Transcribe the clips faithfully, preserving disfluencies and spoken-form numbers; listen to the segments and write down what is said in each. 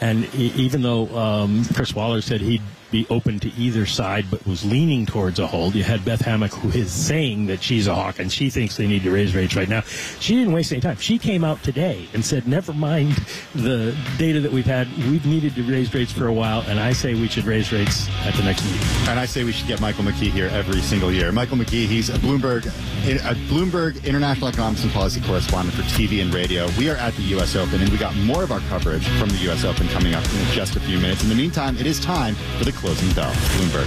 And e- even though um, Chris Waller said he'd be open to either side but was leaning towards a hold, you had Beth Hammack, who is saying that she's a hawk and she thinks they need to raise rates right now. She didn't waste any time. She came out today and said, never mind the data that we've had, we've needed to raise rates for a while, and I say we should raise rates at the next meeting. And I say we should get Michael McKee here every single year. Michael McKee, he's a Bloomberg, a Bloomberg International Economics and Policy correspondent for T V and radio. We are at the U S Open, and we got more of our coverage from the U S Open coming up in just a few minutes. In the meantime, it is time for the closing bell. Bloomberg.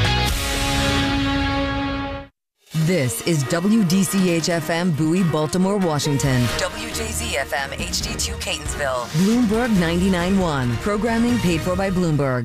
This is W D C H F M Bowie, Baltimore, Washington. W J Z F M H D two Catonsville. Bloomberg ninety-nine point one. Programming paid for by Bloomberg.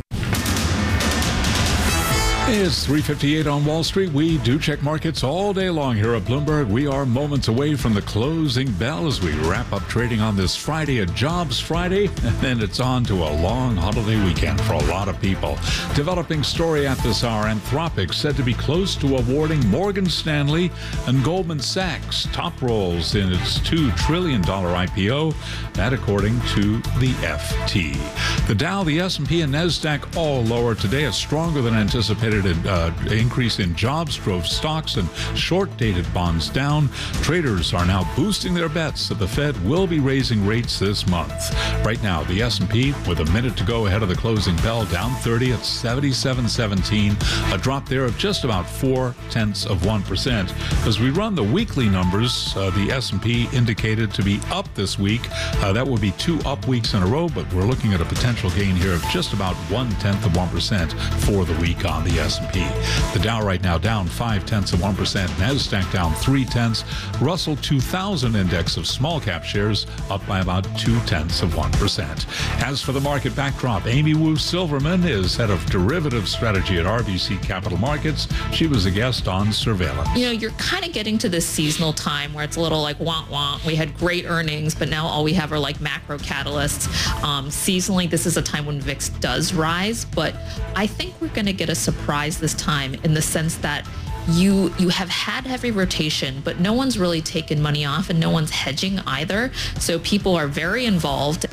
It's three fifty-eight on Wall Street. We do check markets all day long here at Bloomberg. We are moments away from the closing bell as we wrap up trading on this Friday, a Jobs Friday, and then it's on to a long holiday weekend for a lot of people. Developing story at this hour, Anthropic said to be close to awarding Morgan Stanley and Goldman Sachs top roles in its two trillion dollars I P O, that according to the F T. The Dow, the S and P, and NASDAQ all lower today. A stronger than anticipated uh, increase in jobs drove stocks and short-dated bonds down. Traders are now boosting their bets that the Fed will be raising rates this month. Right now, the S and P, with a minute to go ahead of the closing bell, down thirty at seventy-seven seventeen, a drop there of just about four tenths of one percent. As we run the weekly numbers, uh, the S and P indicated to be up this week. Uh, that would be two up weeks in a row, but we're looking at a potential gain here of just about one tenth of one percent for the week on the S and P. The Dow right now down five tenths of one percent. NASDAQ down three tenths. Russell two thousand index of small cap shares up by about two tenths of one percent. As for the market backdrop, Amy Wu Silverman is head of derivative strategy at R B C Capital Markets. She was a guest on Surveillance. You know, you're kind of getting to this seasonal time where it's a little like wah wah. We had great earnings, but now all we have are like macro catalysts. Um, seasonally, this is a time when V I X does rise, but I think we're going to get a surprise this time in the sense that you you have had heavy rotation, but no one's really taken money off and no one's hedging either. So people are very involved.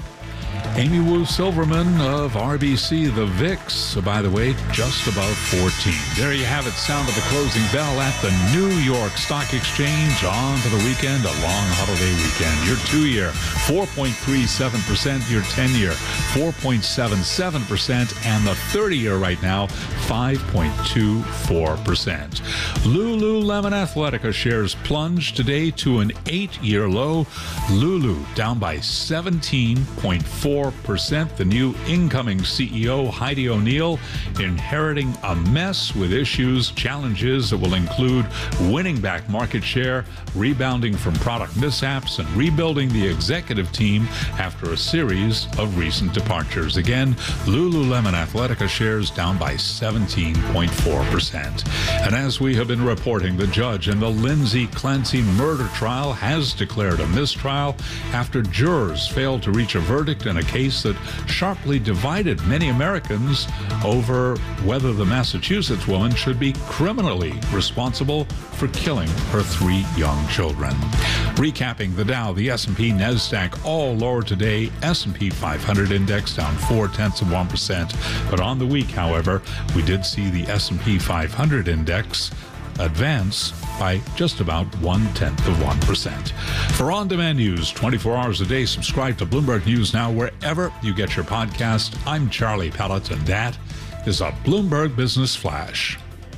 Amy Wu Silverman of R B C, the V I X, by the way, just above fourteen. There you have it, sound of the closing bell at the New York Stock Exchange. On for the weekend, a long holiday weekend. Your two-year, four point three seven percent. Your ten-year, four point seven seven percent. And the thirty-year right now, five point two four percent. Lululemon Athletica shares plunged today to an eight-year low. Lulu down by seventeen point four percent. The new incoming C E O, Heidi O'Neill, inheriting a mess with issues, challenges that will include winning back market share, rebounding from product mishaps, and rebuilding the executive team after a series of recent departures. Again, Lululemon Athletica shares down by seventeen point four percent. And as we have been reporting, the judge in the Lindsay Clancy murder trial has declared a mistrial after jurors failed to reach a verdict in a case that sharply divided many Americans over whether the Massachusetts woman should be criminally responsible for killing her three young children. Recapping the Dow, the S and P, NASDAQ all lower today. S and P five hundred index down four tenths of one percent. But on the week, however, we did see the S and P five hundred index advance by just about one-tenth of one percent. For on-demand news, twenty-four hours a day, subscribe to Bloomberg News Now wherever you get your podcast. I'm Charlie Pellett, and that is a Bloomberg Business Flash.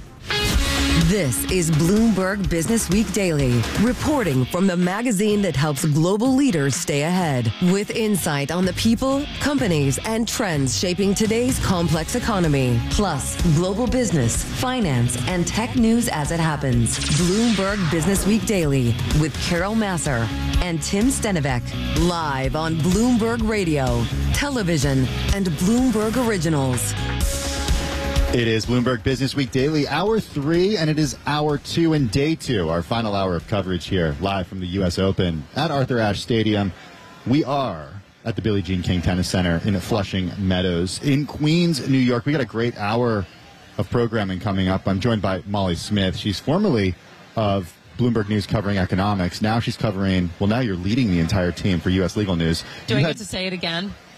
This is Bloomberg Business Week Daily, reporting from the magazine that helps global leaders stay ahead, with insight on the people, companies, and trends shaping today's complex economy, plus global business, finance, and tech news as it happens. Bloomberg Business Week Daily with Carol Massar and Tim Stenivek, live on Bloomberg Radio, television, and Bloomberg Originals. It is Bloomberg Business Week Daily, hour three, and it is hour two and day two, our final hour of coverage here, live from the U S Open at Arthur Ashe Stadium. We are at the Billie Jean King Tennis Center in Flushing Meadows in Queens, New York. We got a great hour of programming coming up. I'm joined by Molly Smith. She's formerly of Bloomberg News covering economics. Now she's covering, well, now you're leading the entire team for U S Legal News. Do you I had, get to say it again?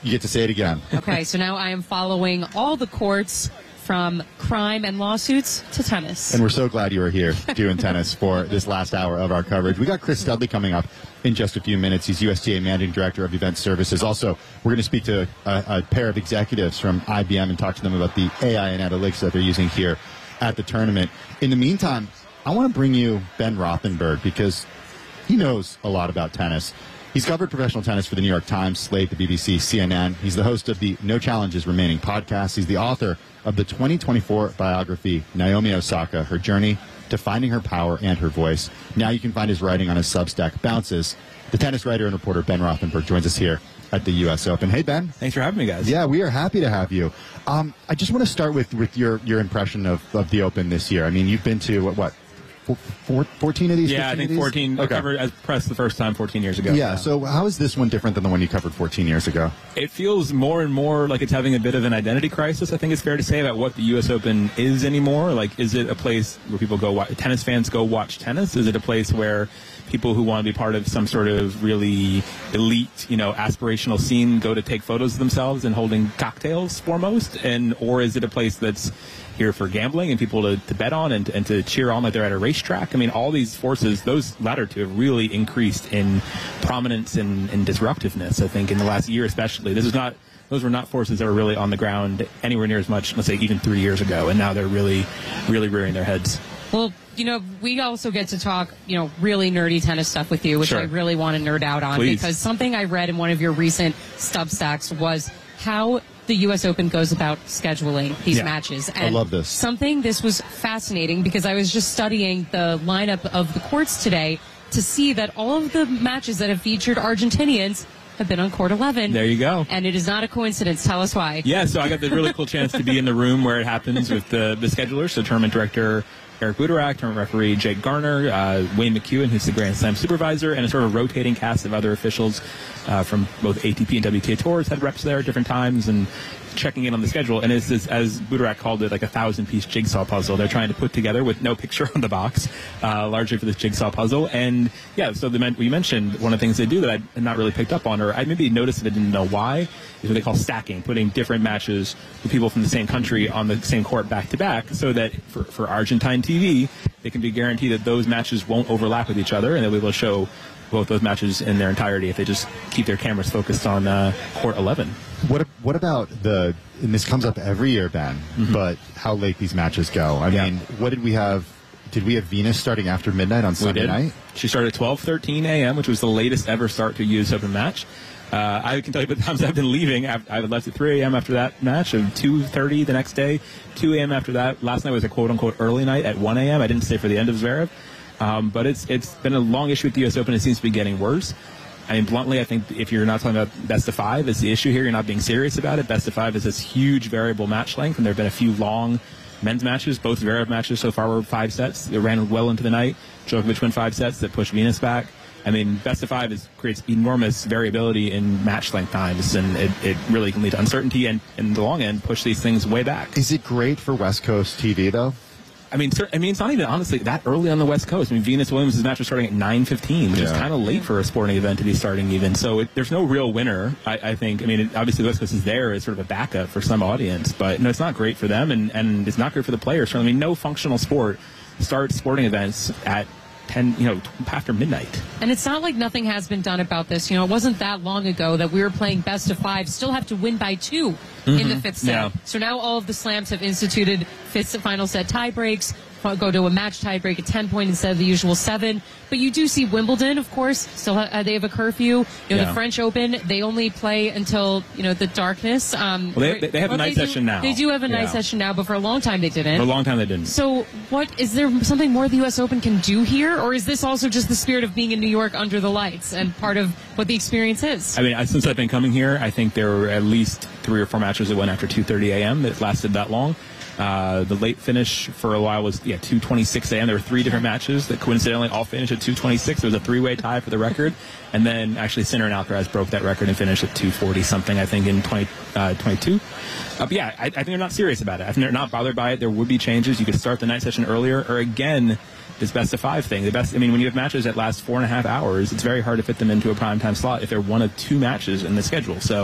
You get to say it again. Okay, so now I am following all the courts from crime and lawsuits to tennis. And we're so glad you are here doing tennis for this last hour of our coverage. We got Chris Studley coming up in just a few minutes. He's U S T A Managing Director of Event Services. Also, we're going to speak to a, a pair of executives from I B M and talk to them about the A I and analytics that they're using here at the tournament. In the meantime, I want to bring you Ben Rothenberg because he knows a lot about tennis. He's covered professional tennis for the New York Times, Slate, the B B C, C N N. He's the host of the No Challenges Remaining podcast. He's the author of the twenty twenty-four biography, Naomi Osaka, Her Journey to Finding Her Power and Her Voice. Now you can find his writing on his Substack, Bounces. The tennis writer and reporter Ben Rothenberg joins us here at the U S Open. Hey, Ben. Thanks for having me, guys. Yeah, we are happy to have you. Um, I just want to start with, with your, your impression of, of the Open this year. I mean, you've been to, what, what Four, fourteen of these? Yeah, I think fourteen. Okay. I covered as press the first time fourteen years ago. Yeah, yeah, so how is this one different than the one you covered fourteen years ago? It feels more and more like it's having a bit of an identity crisis, I think it's fair to say, about what the U S Open is anymore. Like, is it a place where people go, watch, tennis fans go watch tennis? Is it a place where people who want to be part of some sort of really elite, you know, aspirational scene go to take photos of themselves and holding cocktails foremost? And or is it a place that's here for gambling and people to, to bet on and, and to cheer on like they're at a racetrack? I mean, all these forces, those latter two have really increased in prominence and, and disruptiveness, I think, in the last year especially. This is not, those were not forces that were really on the ground anywhere near as much, let's say, even three years ago, and now they're really, really rearing their heads. Well, you know, we also get to talk, you know, really nerdy tennis stuff with you, which Sure. I really want to nerd out on. Please. Because something I read in one of your recent Substacks was how the U S Open goes about scheduling these Yeah. matches. And I love this. Something, this was fascinating because I was just studying the lineup of the courts today to see that all of the matches that have featured Argentinians have been on court eleven. There you go. And it is not a coincidence. Tell us why. Yeah, so I got the really cool chance to be in the room where it happens with the, the schedulers, so tournament director Eric Buderak, tournament referee Jake Garner, uh, Wayne McEwen, who's the Grand Slam supervisor, and a sort of rotating cast of other officials uh, from both A T P and W T A tours, had reps there at different times and checking in on the schedule. And it's this, as Buderak called it, like a thousand-piece jigsaw puzzle they're trying to put together with no picture on the box, uh, largely for this jigsaw puzzle. And, yeah, so the men- we mentioned one of the things they do that I had not really picked up on, or I maybe noticed it, I didn't know why, is what they call stacking, putting different matches with people from the same country on the same court back-to-back, so that for, for Argentine T V, they can be guaranteed that those matches won't overlap with each other, and they'll be able to show both those matches in their entirety if they just keep their cameras focused on uh, court eleven. What what about the, and this comes up every year, Ben, mm-hmm. but how late these matches go? I Yeah. mean, what did we have? Did we have Venus starting after midnight on Sunday we did. night? She started at twelve thirteen a.m., which was the latest ever start to a U S Open match. Uh, I can tell you the times I've been leaving. I've, I've left at three a.m. after that match, and two thirty the next day, two a.m. after that. Last night was a quote-unquote early night at one a.m. I didn't stay for the end of Zverev. Um, but it's it's been a long issue with the U S Open. It seems to be getting worse. I mean, bluntly, I think if you're not talking about best of five is the issue here, you're not being serious about it. Best of five is this huge variable match length, and there have been a few long men's matches. Both Zverev matches so far were five sets. They ran well into the night. Djokovic won five sets that pushed Venus back. I mean, best of five is, creates enormous variability in match length times, and it, it really can lead to uncertainty and, in the long end, push these things way back. Is it great for West Coast T V, though? I mean, I mean, it's not even honestly that early on the West Coast. I mean, Venus Williams' match was starting at nine fifteen, which yeah. is kind of late for a sporting event to be starting even. So it, there's no real winner, I, I think. I mean, it, obviously the West Coast is there as sort of a backup for some audience, but no, it's not great for them, and, and it's not great for the players. I mean, no functional sport starts sporting events at ten, you know, after midnight. And it's not like nothing has been done about this. You know, it wasn't that long ago that we were playing best of five, still have to win by two mm-hmm. in the fifth set. Yeah. So now all of the slams have instituted fifth final set tie breaks, go to a match tie break at ten point instead of the usual seven. But you do see Wimbledon, of course, still ha- they have a curfew. You know, yeah. the French Open, they only play until, you know, the darkness. Um, well, they, they have a night do, session now. They do have a yeah. night session now, but for a long time they didn't. For a long time they didn't. So what, is there something more the U S Open can do here? Or is this also just the spirit of being in New York under the lights and part of what the experience is? I mean, since I've been coming here, I think there were at least three or four matches that went after two thirty a.m. that lasted that long. Uh, the late finish for a while was, yeah, two twenty-six a.m. There were three different matches that coincidentally all finished at two twenty-six. There was a three-way tie for the record. And then actually Sinner and Alcaraz broke that record and finished at two forty something, I think, in twenty twenty-two. Uh, but yeah, I, I think they're not serious about it. I think they're not bothered by it. There would be changes. You could start the night session earlier, or again, this best of five thing. The best, I mean, when you have matches that last four and a half hours, it's very hard to fit them into a primetime slot if they're one of two matches in the schedule. So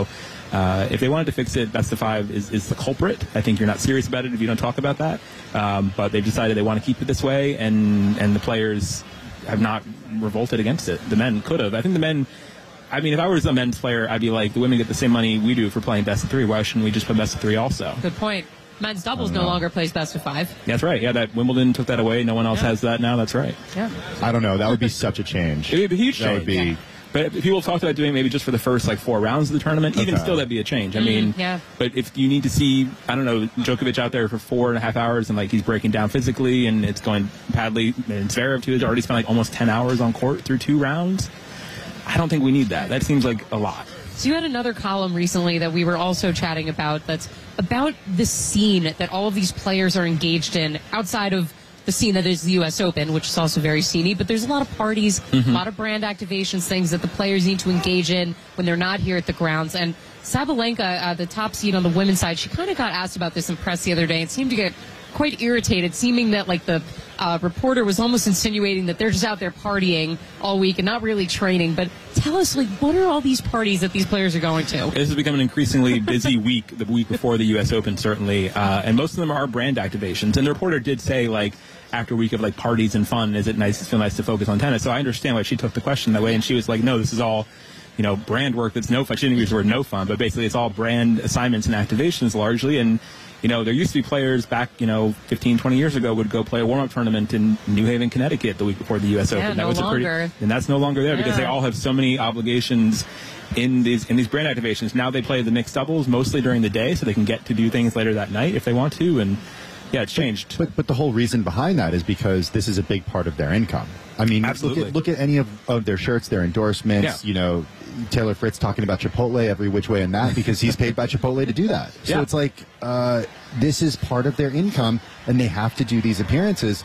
Uh, if they wanted to fix it, best of five is, is the culprit. I think you're not serious about it if you don't talk about that. Um, but they've decided they want to keep it this way, and, and the players have not revolted against it. The men could have. I think the men, I mean, if I was a men's player, I'd be like, the women get the same money we do for playing best of three. Why shouldn't we just put best of three also? Good point. Men's doubles no longer plays best of five. That's right. Yeah, that Wimbledon took that away. No one else Yeah. has that now. That's right. Yeah. I don't know. That would be such a change. It would be a huge That change. would be. Yeah. But people talked about doing maybe just for the first like four rounds of the tournament. Even Okay. still, that'd be a change. I mean, yeah. But if you need to see, I don't know, Djokovic out there for four and a half hours and like he's breaking down physically and it's going badly, and Zverev too has already spent like almost ten hours on court through two rounds. I don't think we need that. That seems like a lot. So you had another column recently that we were also chatting about that's about the scene that all of these players are engaged in outside of the scene that is the U S Open, which is also very sceney, but there's a lot of parties, Mm-hmm. a lot of brand activations, things that the players need to engage in when they're not here at the grounds. And Sabalenka, uh, the top seed on the women's side, she kind of got asked about this in press the other day and seemed to get quite irritated, seeming that like the uh, reporter was almost insinuating that they're just out there partying all week and not really training. But tell us, like, what are all these parties that these players are going to? This has become an increasingly busy week, the week before the U S Open, certainly. Uh, and most of them are brand activations. And the reporter did say, like, after a week of, like, parties and fun, is it nice, feel nice to focus on tennis? So I understand why she took the question that way. And she was like, no, this is all, you know, brand work that's no fun. She didn't use the word no fun, but basically it's all brand assignments and activations largely. And, you know, there used to be players back, you know, fifteen, twenty years ago would go play a warm-up tournament in New Haven, Connecticut the week before the U S Open. Yeah, that no was a pretty, longer. and that's no longer there because they Yeah. all have so many obligations in these in these brand activations. Now they play the mixed doubles mostly during the day so they can get to do things later that night if they want to. And yeah, it's changed. But but the whole reason behind that is because this is a big part of their income. I mean, Absolutely. look at look at any of, of their shirts, their endorsements. Yeah. You know, Taylor Fritz talking about Chipotle every which way in that because he's paid by Chipotle to do that. So Yeah. it's like uh, this is part of their income, and they have to do these appearances.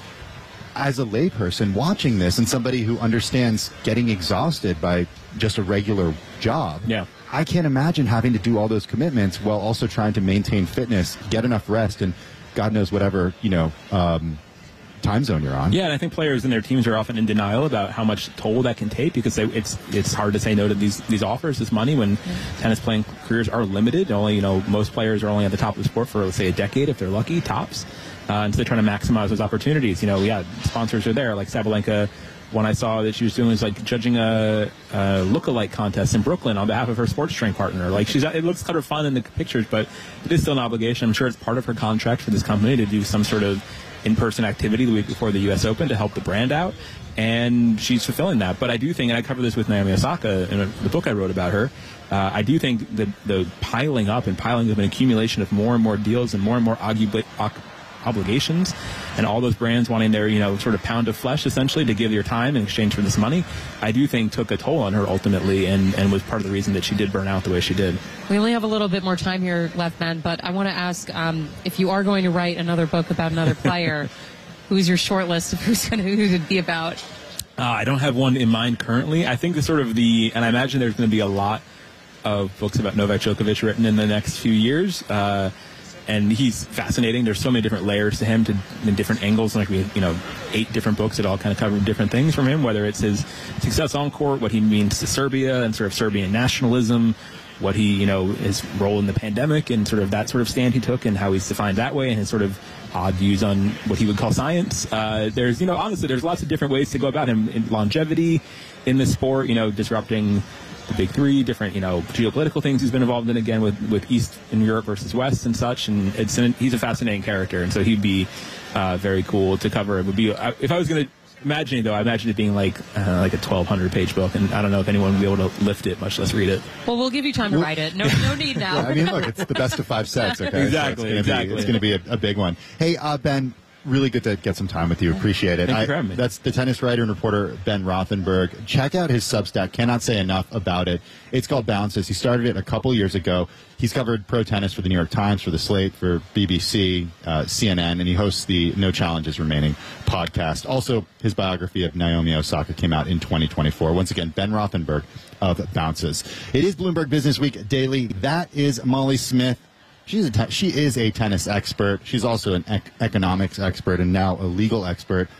As a layperson watching this, and somebody who understands getting exhausted by just a regular job, Yeah. I can't imagine having to do all those commitments while also trying to maintain fitness, get enough rest, and God knows whatever, you know, um, time zone you're on. Yeah, and I think players and their teams are often in denial about how much toll that can take because they, it's it's hard to say no to these these offers, this money, when tennis playing careers are limited. Only, you know, most players are only at the top of the sport for, let's say, a decade if they're lucky, tops. Uh, and so they're trying to maximize those opportunities. You know, yeah, sponsors are there. Like Sabalenka, one I saw that she was doing was like judging a, a look-alike contest in Brooklyn on behalf of her sports drink partner. Like she's, it looks kind of fun in the pictures, but it is still an obligation. I'm sure it's part of her contract for this company to do some sort of in-person activity the week before the U S Open to help the brand out, and she's fulfilling that. But I do think, and I cover this with Naomi Osaka in a, the book I wrote about her, uh, I do think that the piling up and piling up an accumulation of more and more deals and more and more arguably obligations and all those brands wanting their, you know, sort of pound of flesh essentially to give their time in exchange for this money, I do think took a toll on her ultimately and, and was part of the reason that she did burn out the way she did. We only have a little bit more time here left, Ben, but I want to ask um, if you are going to write another book about another player, who's your short list of who's going to who it'd be about? Uh, I don't have one in mind currently. I think the sort of the, and I imagine there's going to be a lot of books about Novak Djokovic written in the next few years. Uh, and he's fascinating. There's so many different layers to him, to in different angles. Like we have, you know, eight different books that all kind of cover different things from him, whether it's his success on court, what he means to Serbia and sort of Serbian nationalism, what he, you know, his role in the pandemic and sort of that sort of stand he took and how he's defined that way, and his sort of odd views on what he would call science. Uh, there's, you know, honestly, there's lots of different ways to go about him in longevity in the sport, you know, disrupting the big three, different, you know, geopolitical things he's been involved in, again, with, with East in Europe versus West and such. And it's an, he's a fascinating character. And so he'd be uh, very cool to cover. It would be, uh, if I was going to imagine it, though, I imagine it being like, uh, like a twelve hundred page book. And I don't know if anyone would be able to lift it, much less read it. Well, we'll give you time to write it. No, no need now. Yeah, I mean, look, it's the best of five sets, okay? Exactly, So it's gonna exactly. Be, it's going to be a, a big one. Hey, uh, Ben, really good to get some time with you. Appreciate it. Thank you I- for having me. That's the tennis writer and reporter, Ben Rothenberg. Check out his Substack. Cannot say enough about it. It's called Bounces. He started it a couple years ago. He's covered pro tennis for the New York Times, for the Slate, for B B C, uh, C N N, and he hosts the No Challenges Remaining podcast. Also, his biography of Naomi Osaka came out in twenty twenty-four. Once again, Ben Rothenberg of Bounces. It is Bloomberg Business Week Daily. That is Molly Smith. She's a te- she is a tennis expert. She's also an ec- economics expert and now a legal expert. We're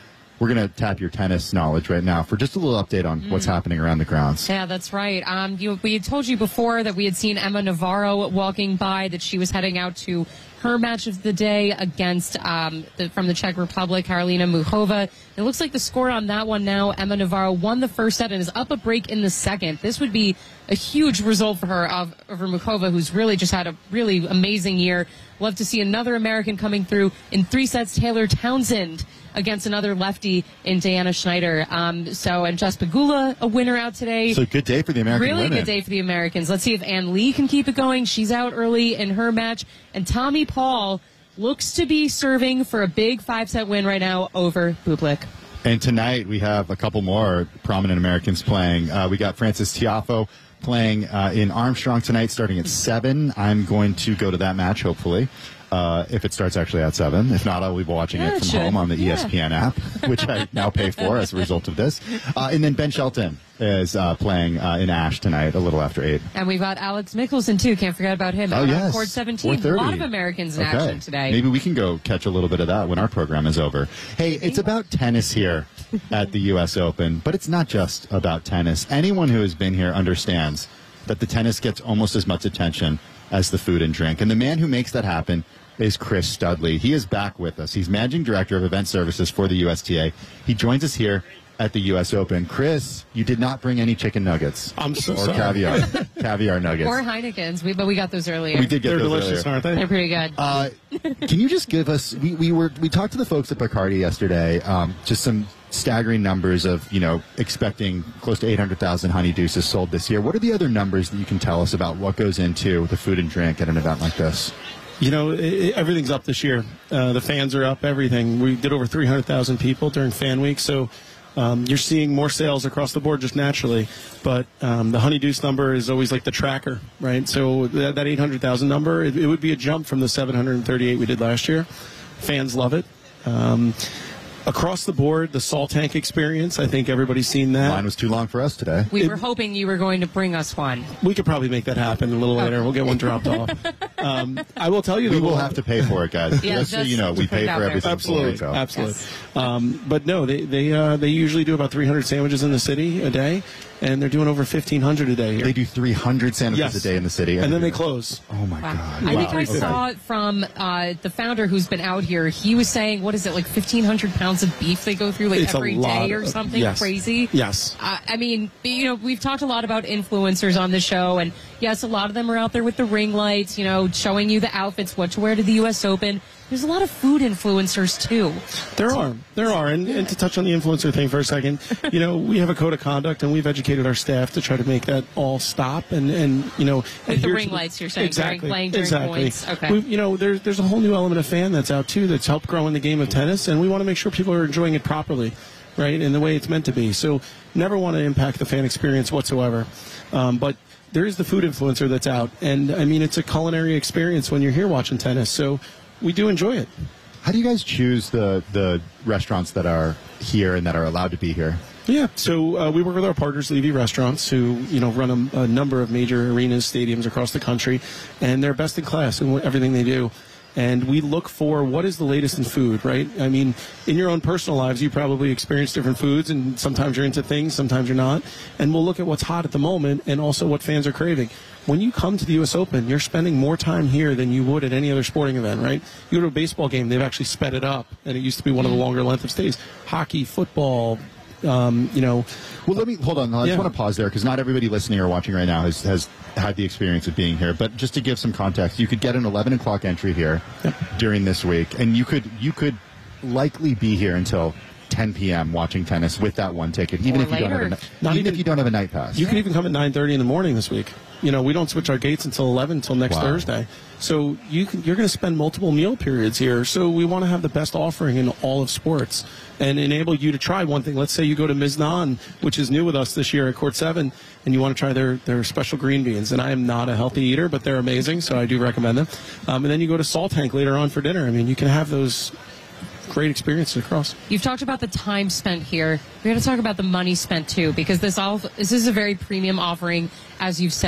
we're going to tap your tennis knowledge right now for just a little update on mm. what's happening around the grounds. Yeah, that's right. Um, you, we had told you before that we had seen Emma Navarro walking by, that she was heading out to her match of the day against um, the, from the Czech Republic, Karolina Muchova. It looks like the score on that one now, Emma Navarro won the first set and is up a break in the second. This would be a huge result for her of, over Muchova, who's really just had a really amazing year. Love to see another American coming through in three sets. Taylor Townsend against another lefty in Diana Schneider. Um, so, and Jess Pegula, a winner out today. So good day for the American really women. Good day for the Americans. Let's see if Ann Lee can keep it going. She's out early in her match. And Tommy Paul looks to be serving for a big five-set win right now over Bublik. And tonight we have a couple more prominent Americans playing. Uh, we got Frances Tiafoe playing uh, in Armstrong tonight, starting at seven. I'm going to go to that match, hopefully, uh, if it starts actually at seven. If not, I'll be watching yeah, it from it home on the yeah. E S P N app, which I now pay for as a result of this. Uh, and then Ben Shelton is uh, playing uh, in Ash tonight, a little after eight. And we've got Alex Mickelson, too. Can't forget about him. Oh, yes. Court seventeen. A lot of Americans in okay. action today. Maybe we can go catch a little bit of that when our program is over. Hey, it's about tennis here at the U S Open, but it's not just about tennis. Anyone who has been here understands that the tennis gets almost as much attention as the food and drink. And the man who makes that happen is Chris Studley. He is back with us. He's Managing Director of Event Services for the U S T A. He joins us here at the U S Open. Chris, you did not bring any chicken nuggets. I'm so or sorry. caviar. Caviar nuggets. Or Heineken's, we, but we got those earlier. We did get They're those delicious, earlier. aren't they? They're pretty good. Uh, can you just give us, we, we were we talked to the folks at Bacardi yesterday, um, just some staggering numbers of, you know, expecting close to eight hundred thousand honey deuces sold this year. What are the other numbers that you can tell us about what goes into the food and drink at an event like this? You know, it, it, everything's up this year. Uh, the fans are up, everything. We did over three hundred thousand people during Fan Week, so um, you're seeing more sales across the board just naturally. But um, the honey deuce number is always like the tracker, right? So that, that eight hundred thousand number, it, it would be a jump from the seven hundred thirty-eight we did last year. Fans love it. Um, Across the board, the Salt Tank experience, I think everybody's seen that. Mine was too long for us today. We it, were hoping you were going to bring us one. We could probably make that happen a little later. We'll get one dropped off. Um, I will tell you, we that will we'll have to pay for it, guys. Yeah, just so you know, we pay for everything. Absolutely, go. absolutely. Yes. Um, but no, they they uh, they usually do about three hundred sandwiches in the city a day, and they're doing over fifteen hundred a day here. They do three hundred sandwiches yes. a day in the city, and then they close. Oh my wow. God! I wow. think I saw it from uh, the founder who's been out here. He was saying, what is it, like fifteen hundred pounds of beef they go through like it's every day or something yes. crazy? Yes. Uh, I mean, you know, we've talked a lot about influencers on the show, and yes, a lot of them are out there with the ring lights, you know, showing you the outfits, what to wear to the U S Open. There's a lot of food influencers, too. There are. There are. And, and to touch on the influencer thing for a second, you know, we have a code of conduct, and we've educated our staff to try to make that all stop. And, and you know, like the ring lights, you're saying, exactly, during playing during exactly. points. Okay. We, you know, there's, there's a whole new element of fan that's out, too, that's helped grow in the game of tennis, and we want to make sure people are enjoying it properly, right, in the way it's meant to be. So never want to impact the fan experience whatsoever. Um, but there is the food influencer that's out. And, I mean, it's a culinary experience when you're here watching tennis. So we do enjoy it. How do you guys choose the, the restaurants that are here and that are allowed to be here? Yeah, so uh, we work with our partners, Levy Restaurants, who you know run a, a number of major arenas, stadiums across the country, and they're best in class in everything they do. And we look for what is the latest in food, right? I mean, in your own personal lives, you probably experience different foods, and sometimes you're into things, sometimes you're not. And we'll look at what's hot at the moment and also what fans are craving. When you come to the U S Open, you're spending more time here than you would at any other sporting event, right? You go to a baseball game, they've actually sped it up, and it used to be one of the longer length of stays. Hockey, football, um, you know. Well, let me, hold on. I just yeah. want to pause there because not everybody listening or watching right now has, has had the experience of being here. But just to give some context, you could get an eleven o'clock entry here yep. during this week, and you could you could likely be here until ten p.m. watching tennis with that one ticket, even or if you later. don't have a Not even, even if you don't have a night pass. You can even come at nine thirty in the morning this week. You know, we don't switch our gates until eleven until next wow. Thursday. So you can, you're going to spend multiple meal periods here. So we want to have the best offering in all of sports and enable you to try one thing. Let's say you go to Miznan, which is new with us this year at Court seven, and you want to try their, their special green beans. And I am not a healthy eater, but they're amazing, so I do recommend them. Um, and then you go to Salt Tank later on for dinner. I mean, you can have those great experiences across. You've talked about the time spent here. We're going to talk about the money spent too, because this all this is a very premium offering, as you've said.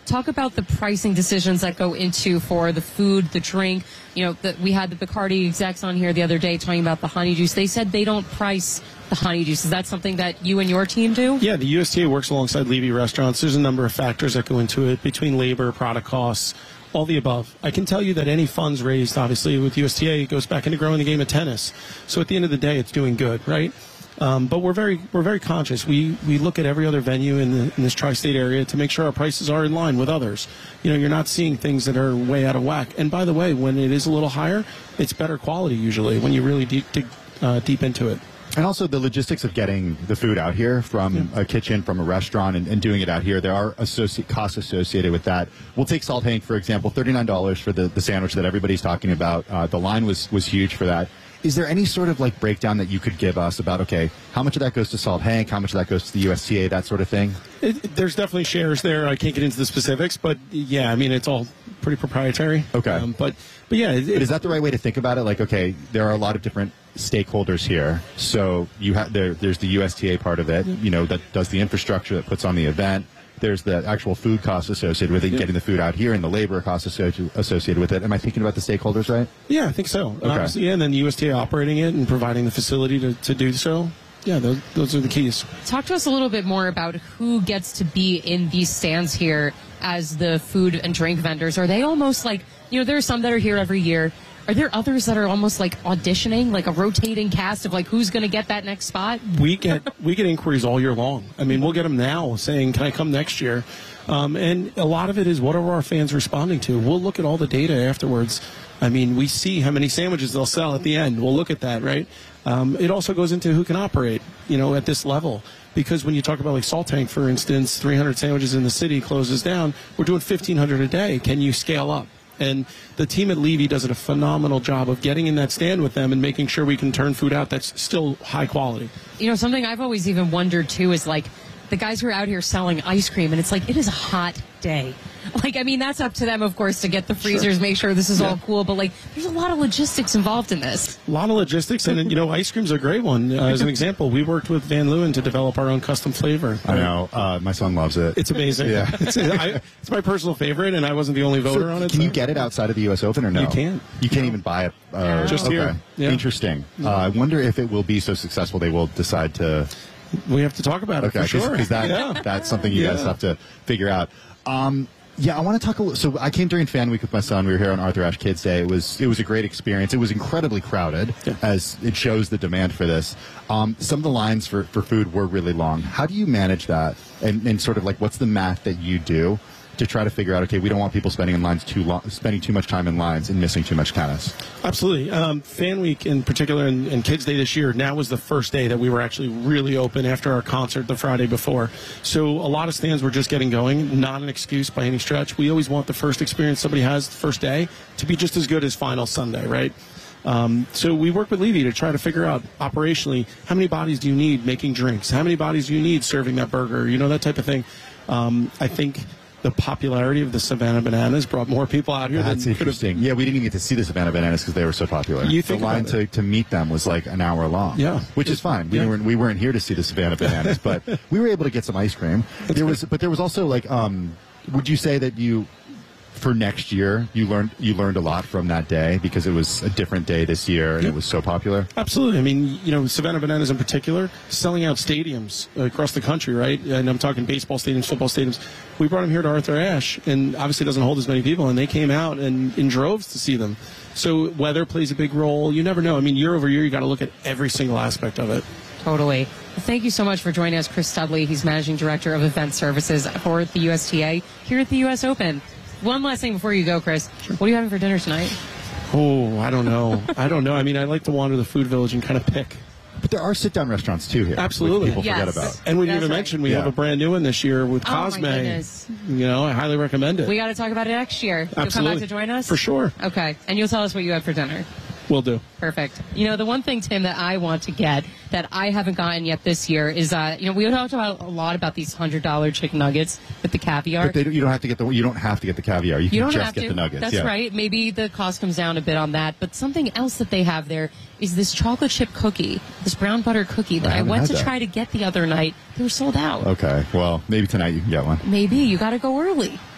Talk about the pricing decisions that go into for the food, the drink. You know, the, we had the Bacardi execs on here the other day talking about the honey juice. They said they don't price the honey juice. Is that something that you and your team do? Yeah, the U S T A works alongside Levy Restaurants. There's a number of factors that go into it between labor, product costs, all the above. I can tell you that any funds raised, obviously, with U S T A goes back into growing the game of tennis. So at the end of the day, it's doing good, right? Um, but we're very we're very conscious. We we look at every other venue in, the, in this tri-state area to make sure our prices are in line with others. You know, you're not seeing things that are way out of whack. And by the way, when it is a little higher, it's better quality usually when you really deep, dig uh, deep into it. And also the logistics of getting the food out here from yeah. a kitchen, from a restaurant, and, and doing it out here, there are associ- costs associated with that. We'll take Salt Hank, for example, thirty-nine dollars for the, the sandwich that everybody's talking about. Uh, the line was, was huge for that. Is there any sort of like breakdown that you could give us about, okay, how much of that goes to Salt Hank, how much of that goes to the U S T A, that sort of thing? It, it, there's definitely shares there. I can't get into the specifics, but yeah, I mean, it's all pretty proprietary. Okay. Um, but, but yeah. It, but is that the right way to think about it? Like, okay, there are a lot of different stakeholders here. So you have there, there's the U S T A part of it, you know, that does the infrastructure, that puts on the event. There's the actual food costs associated with it, yeah. getting the food out here, and the labor costs associ- associated with it. Am I thinking about the stakeholders right? Yeah, I think so. Okay. Obviously, yeah, and then the U S T A operating it and providing the facility to, to do so. Yeah, those, those are the keys. Talk to us a little bit more about who gets to be in these stands here as the food and drink vendors. Are they almost like, you know, there are some that are here every year. Are there others that are almost like auditioning, like a rotating cast of like who's going to get that next spot? We get we get inquiries all year long. I mean, we'll get them now saying, "Can I come next year?" Um, and a lot of it is what are our fans responding to. We'll look at all the data afterwards. I mean, we see how many sandwiches they'll sell at the end. We'll look at that, right? Um, it also goes into who can operate, you know, at this level. Because when you talk about like Salt Tank, for instance, three hundred sandwiches in the city closes down. We're doing fifteen hundred a day. Can you scale up? And the team at Levy does a phenomenal job of getting in that stand with them and making sure we can turn food out that's still high quality. You know, something I've always even wondered, too, is like the guys who are out here selling ice cream, and it's like, it is a hot day. Like, I mean, that's up to them, of course, to get the freezers, sure. make sure this is yeah. all cool. But, like, there's a lot of logistics involved in this. A lot of logistics. And, you know, ice cream's a great one. Uh, as an example, we worked with Van Leeuwen to develop our own custom flavor. I know. Uh, my son loves it. It's amazing. Yeah. it's, I, it's my personal favorite, and I wasn't the only voter so on it. Can so. you get it outside of the U S Open or no? You can't. You can't no. even buy it? Uh, Just okay. here. Yeah. Interesting. Uh, I wonder if it will be so successful they will decide to... We have to talk about it okay, for sure. Because that, yeah. that's something you yeah. guys have to figure out. Um, yeah, I want to talk a little. So I came during Fan Week with my son. We were here on Arthur Ashe Kids Day. It was it was a great experience. It was incredibly crowded, yeah. as it shows the demand for this. Um, some of the lines for, for food were really long. How do you manage that? And, and sort of like, what's the math that you do to try to figure out, okay, we don't want people spending in lines too long, spending too much time in lines and missing too much tennis? Absolutely. Um, Fan Week in particular and, and Kids Day this year, now was the first day that we were actually really open after our concert the Friday before. So a lot of stands were just getting going, not an excuse by any stretch. We always want the first experience somebody has the first day to be just as good as final Sunday, right? Um, so we work with Levy to try to figure out operationally how many bodies do you need making drinks? How many bodies do you need serving that burger? You know, that type of thing. Um, I think the popularity of the Savannah Bananas brought more people out here. That's than interesting. Yeah, we didn't even get to see the Savannah Bananas because they were so popular. You think the line to, to meet them was like an hour long. Yeah, which is fine. We yeah. weren't we weren't here to see the Savannah Bananas, but we were able to get some ice cream. There was, but there was also like, um, would you say that you, for next year, you learned you learned a lot from that day because it was a different day this year and yep. it was so popular? Absolutely. I mean, you know, Savannah Bananas in particular, selling out stadiums across the country, right? And I'm talking baseball stadiums, football stadiums. We brought them here to Arthur Ashe, and obviously it doesn't hold as many people, and they came out and in droves to see them. So weather plays a big role. You never know. I mean, year over year, you got to look at every single aspect of it. Totally. Thank you so much for joining us, Chris Studley. He's Managing Director of Event Services for the U S T A here at the U S Open. One last thing before you go, Chris. Sure. What are you having for dinner tonight? Oh, I don't know. I don't know. I mean, I like to wander the food village and kind of pick. But there are sit-down restaurants, too, here. Absolutely. People yes. forget about. And we didn't That's even right. mention we yeah. have a brand new one this year with oh Cosme. My goodness. You know, I highly recommend it. We got to talk about it next year. Absolutely. You'll come back to join us? For sure. Okay. And you'll tell us what you had for dinner. Will do. Perfect. You know, the one thing, Tim, that I want to get that I haven't gotten yet this year is, uh, you know, we talked about a lot about these one hundred dollar chicken nuggets with the caviar. But they don't, you don't have to get the you don't have to get the caviar. You can you don't just have get to. the nuggets. That's yeah. right. Maybe the cost comes down a bit on that. But something else that they have there is this chocolate chip cookie, this brown butter cookie that I I, went had to that. try to get the other night. They were sold out. Okay. Well, maybe tonight you can get one. Maybe. You got to go early.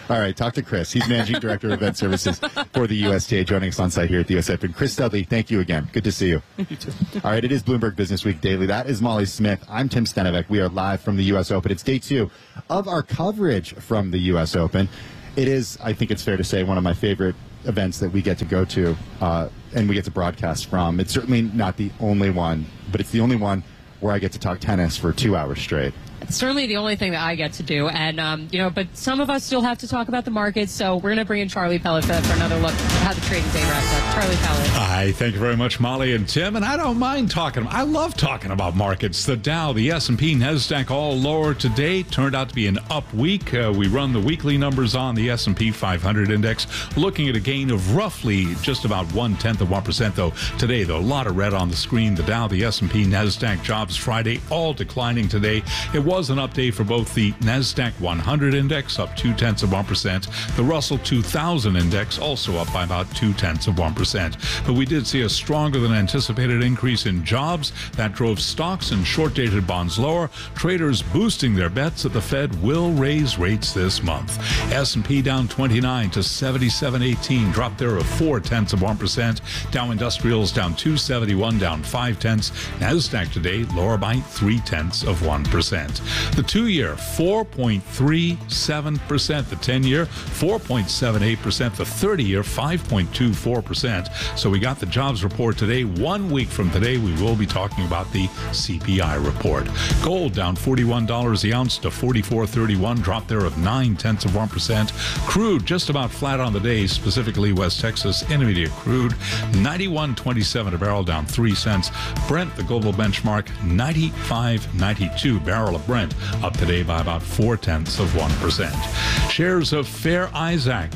All right, talk to Chris. He's Managing Director of Event Services for the U S T A, joining us on site here at the U S Open. Chris Dudley, thank you again. Good to see you. You too. All right, it is Bloomberg Business Week Daily. That is Molly Smith. I'm Tim Stenevec. We are live from the U S Open. It's day two of our coverage from the U S Open. It is, I think it's fair to say, one of my favorite events that we get to go to uh, and we get to broadcast from. It's certainly not the only one, but it's the only one where I get to talk tennis for two hours straight. It's certainly the only thing that I get to do. And, um, you know, but some of us still have to talk about the markets, so we're going to bring in Charlie Pellet for, for another look at how the trading day wraps up. Charlie Pellet. Hi, thank you very much, Molly and Tim. And I don't mind talking. I love talking about markets. The Dow, the S and P, NASDAQ all lower today. Turned out to be an up week. Uh, we run the weekly numbers on the S and P five hundred index, looking at a gain of roughly just about one-tenth of one percent, though. Today, though, a lot of red on the screen. The Dow, the S and P, NASDAQ, Jobs Friday, all declining today. It was an up day for both the NASDAQ one hundred index, up two-tenths of one percent. The Russell two thousand index, also up by about two-tenths of one percent. But we did see a stronger than anticipated increase in jobs. That drove stocks and short-dated bonds lower. Traders boosting their bets that the Fed will raise rates this month. S and P down twenty-nine to seventy-seven eighteen, dropped there of four-tenths of one percent. Dow Industrials down two seventy-one, down five-tenths. NASDAQ today lower by three-tenths of one percent. The two-year, four point three seven percent. The ten-year, four point seven eight percent. The thirty-year, five point two four percent. So we got the jobs report today. One week from today, we will be talking about the C P I report. Gold down forty-one dollars the ounce to forty-four thirty-one, dropped there of nine-tenths of one percent. Crude just about flat on the day, specifically West Texas Intermediate crude, ninety-one twenty-seven a barrel, down three cents. Brent, the global benchmark, ninety-five ninety-two barrel of Brent, up today by about four-tenths of one percent. Shares of Fair Isaac,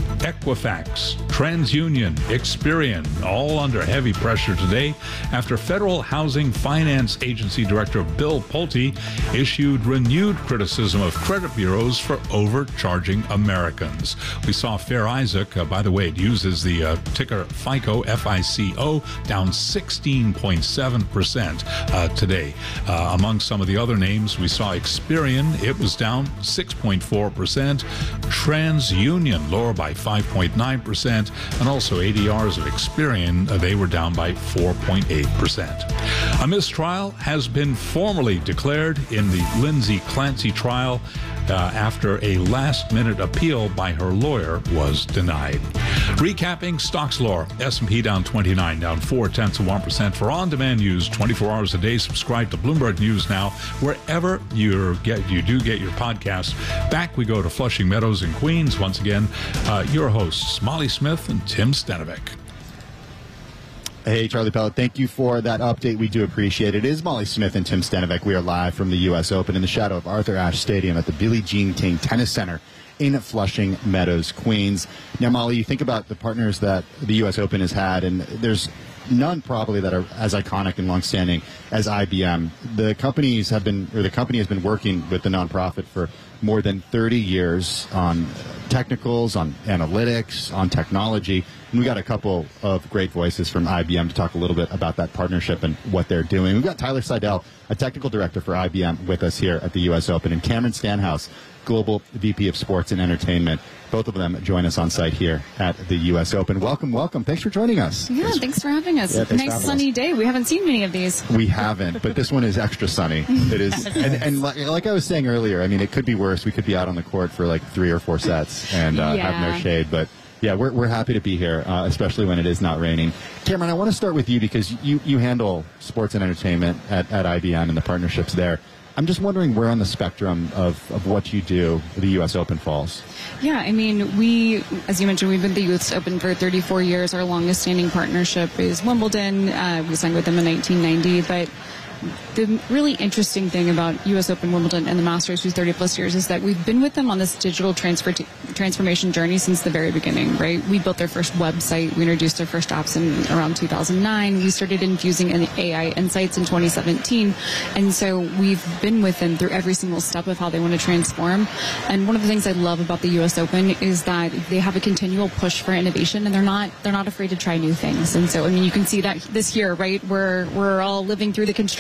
Equifax, TransUnion, Experian, all under heavy pressure today after Federal Housing Finance Agency Director Bill Pulte issued renewed criticism of credit bureaus for overcharging Americans. We saw Fair Isaac, uh, by the way, it uses the uh, ticker FICO, F I C O, down sixteen point seven percent uh, today. Uh, among some of the other names, we saw Experian, it was down six point four percent. TransUnion lower by five point nine percent, and also A D Rs of Experian, uh, they were down by four point eight percent. A mistrial has been formally declared in the Lindsay Clancy trial uh, after a last-minute appeal by her lawyer was denied. Recapping stocks lower, S and P down twenty-nine, down four-tenths of one percent. For on-demand news twenty-four hours a day, subscribe to Bloomberg News Now wherever you get you do get your podcast. Back we go to Flushing Meadows in Queens. Once again, uh, your hosts, Molly Smith and Tim Stenevec. Hey, Charlie Pellet, thank you for that update. We do appreciate it. It is Molly Smith and Tim Stenevec. We are live from the U S Open in the shadow of Arthur Ashe Stadium at the Billie Jean King Tennis Center in Flushing Meadows, Queens. Now, Molly, you think about the partners that the U S Open has had, and there's none probably that are as iconic and longstanding as I B M. The companies have been, or the company has been working with the nonprofit for more than thirty years on technicals, on analytics, on technology. And we got a couple of great voices from I B M to talk a little bit about that partnership and what they're doing. We've got Tyler Seidel, a technical director for I B M, with us here at the U S Open, and Cameron Stanhouse, Global V P of Sports and Entertainment. Both of them join us on site here at the U S Open. Welcome, welcome. Thanks for joining us. Yeah, thanks, thanks for having us. Yeah, nice sunny us. day. We haven't seen many of these. We haven't, but this one is extra sunny. It is, and, and like, like I was saying earlier, I mean, it could be worse. We could be out on the court for like three or four sets and uh, yeah. have no shade, but yeah, we're we're happy to be here, uh, especially when it is not raining. Cameron, I want to start with you because you, you handle sports and entertainment at, at I B M and the partnerships there. I'm just wondering where on the spectrum of, of what you do the U S Open falls. Yeah, I mean, we, as you mentioned, we've been the U S Open for thirty-four years. Our longest standing partnership is Wimbledon. Uh, we signed with them in nineteen ninety, but the really interesting thing about U S Open, Wimbledon, and the Masters, who's thirty plus years, is that we've been with them on this digital transfer t- transformation journey since the very beginning, right? We built their first website. We introduced their first apps in around two thousand nine. We started infusing in A I insights in twenty seventeen. And so we've been with them through every single step of how they want to transform. And one of the things I love about the U S Open is that they have a continual push for innovation, and they're not they're not afraid to try new things. And so, I mean, you can see that this year, right? We're we're all living through the construction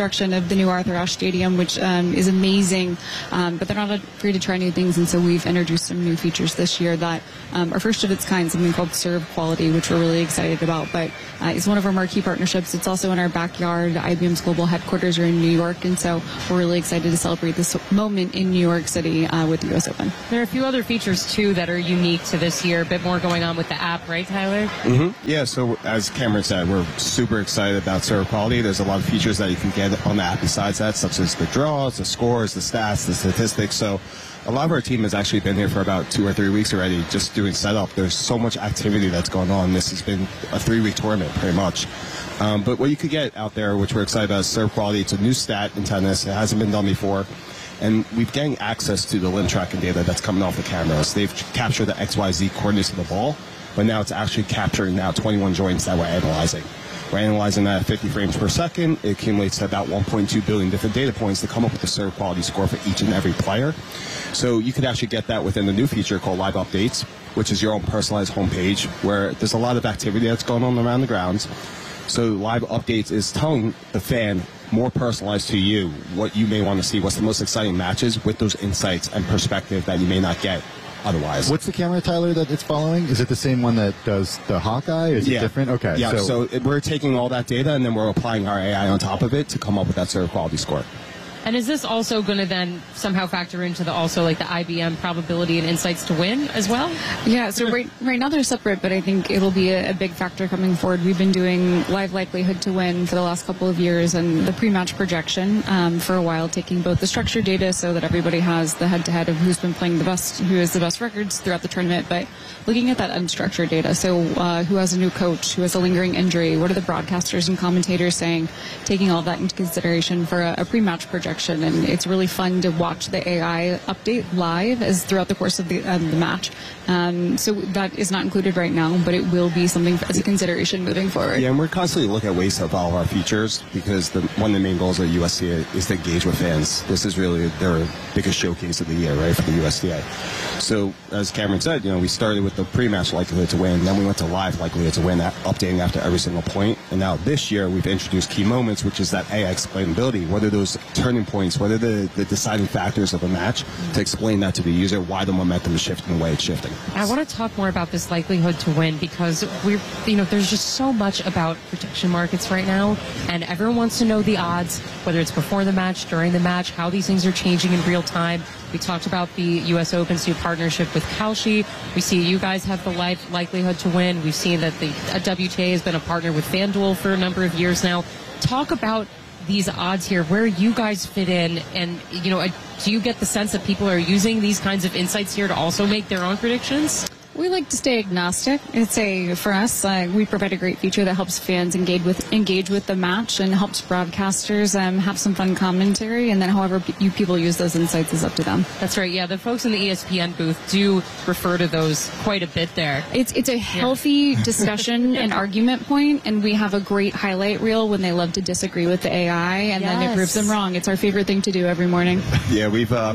construction of the new Arthur Ashe Stadium, which um, is amazing, um, but they're not afraid to try new things, and so we've introduced some new features this year that um, are first of its kind, something called Serve Quality, which we're really excited about, but uh, it's one of our marquee partnerships. It's also in our backyard. I B M's global headquarters are in New York, and so we're really excited to celebrate this moment in New York City uh, with the U S Open. There are a few other features, too, that are unique to this year. A bit more going on with the app, right, Tyler? Mm-hmm. Yeah, so as Cameron said, we're super excited about Serve Quality. There's a lot of features that you can get on the app besides that, such as the draws, the scores, the stats, the statistics. So a lot of our team has actually been here for about two or three weeks already, just doing setup. There's so much activity that's going on. This has been a three-week tournament, pretty much. Um, but what you could get out there, which we're excited about, is Serve Quality. It's a new stat in tennis. It hasn't been done before. And we've gained access to the limb tracking data that's coming off the cameras. They've captured the X Y Z coordinates of the ball, but now it's actually capturing now twenty-one joints that we're analyzing. We're analyzing that at fifty frames per second. It accumulates to about one point two billion different data points to come up with the serve quality score for each and every player. So you could actually get that within the new feature called Live Updates, which is your own personalized homepage where there's a lot of activity that's going on around the grounds. So Live Updates is telling the fan more personalized to you what you may want to see, what's the most exciting matches with those insights and perspective that you may not get otherwise. What's the camera, Tyler, that it's following? Is it the same one that does the Hawkeye? Is yeah. it different? Okay. Yeah, so, so it, we're taking all that data and then we're applying our A I on top of it to come up with that serve quality score. And is this also going to then somehow factor into the also like the I B M probability and insights to win as well? Yeah, so right right now they're separate, but I think it'll be a, a big factor coming forward. We've been doing live likelihood to win for the last couple of years and the pre-match projection um, for a while, taking both the structured data so that everybody has the head-to-head of who's been playing the best, who has the best records throughout the tournament, but looking at that unstructured data. So uh, who has a new coach, who has a lingering injury, what are the broadcasters and commentators saying, taking all that into consideration for a, a pre-match projection. And it's really fun to watch the A I update live as throughout the course of the, um, the match. Um, so that is not included right now, but it will be something as a consideration moving forward. Yeah, and we're constantly looking at ways to evolve our features because the, one of the main goals of the U S D A is to engage with fans. This is really their biggest showcase of the year, right, for the U S D A. So as Cameron said, you know, we started with the pre-match likelihood to win, then we went to live likelihood to win, updating after every single point. And now this year we've introduced key moments, which is that A I explainability. What are those turning points? What are the, the deciding factors of a match to explain that to the user, why the momentum is shifting the way it's shifting. I want to talk more about this likelihood to win because we're, you know, there's just so much about prediction markets right now, and everyone wants to know the odds, whether it's before the match, during the match, how these things are changing in real time. We talked about the U S Open's new partnership with Kalshi. We see you guys have the life likelihood to win. We've seen that the W T A has been a partner with FanDuel for a number of years now. Talk about these odds here, where you guys fit in, and you know, do you get the sense that people are using these kinds of insights here to also make their own predictions? We like to stay agnostic. It's a for us, uh, we provide a great feature that helps fans engage with engage with the match and helps broadcasters um, have some fun commentary. And then, however you people use those insights is up to them. That's right. Yeah, the folks in the E S P N booth do refer to those quite a bit there. It's it's a healthy yeah. discussion and argument point, and we have a great highlight reel when they love to disagree with the A I, and yes. then it proves them wrong. It's our favorite thing to do every morning. Yeah, we've uh,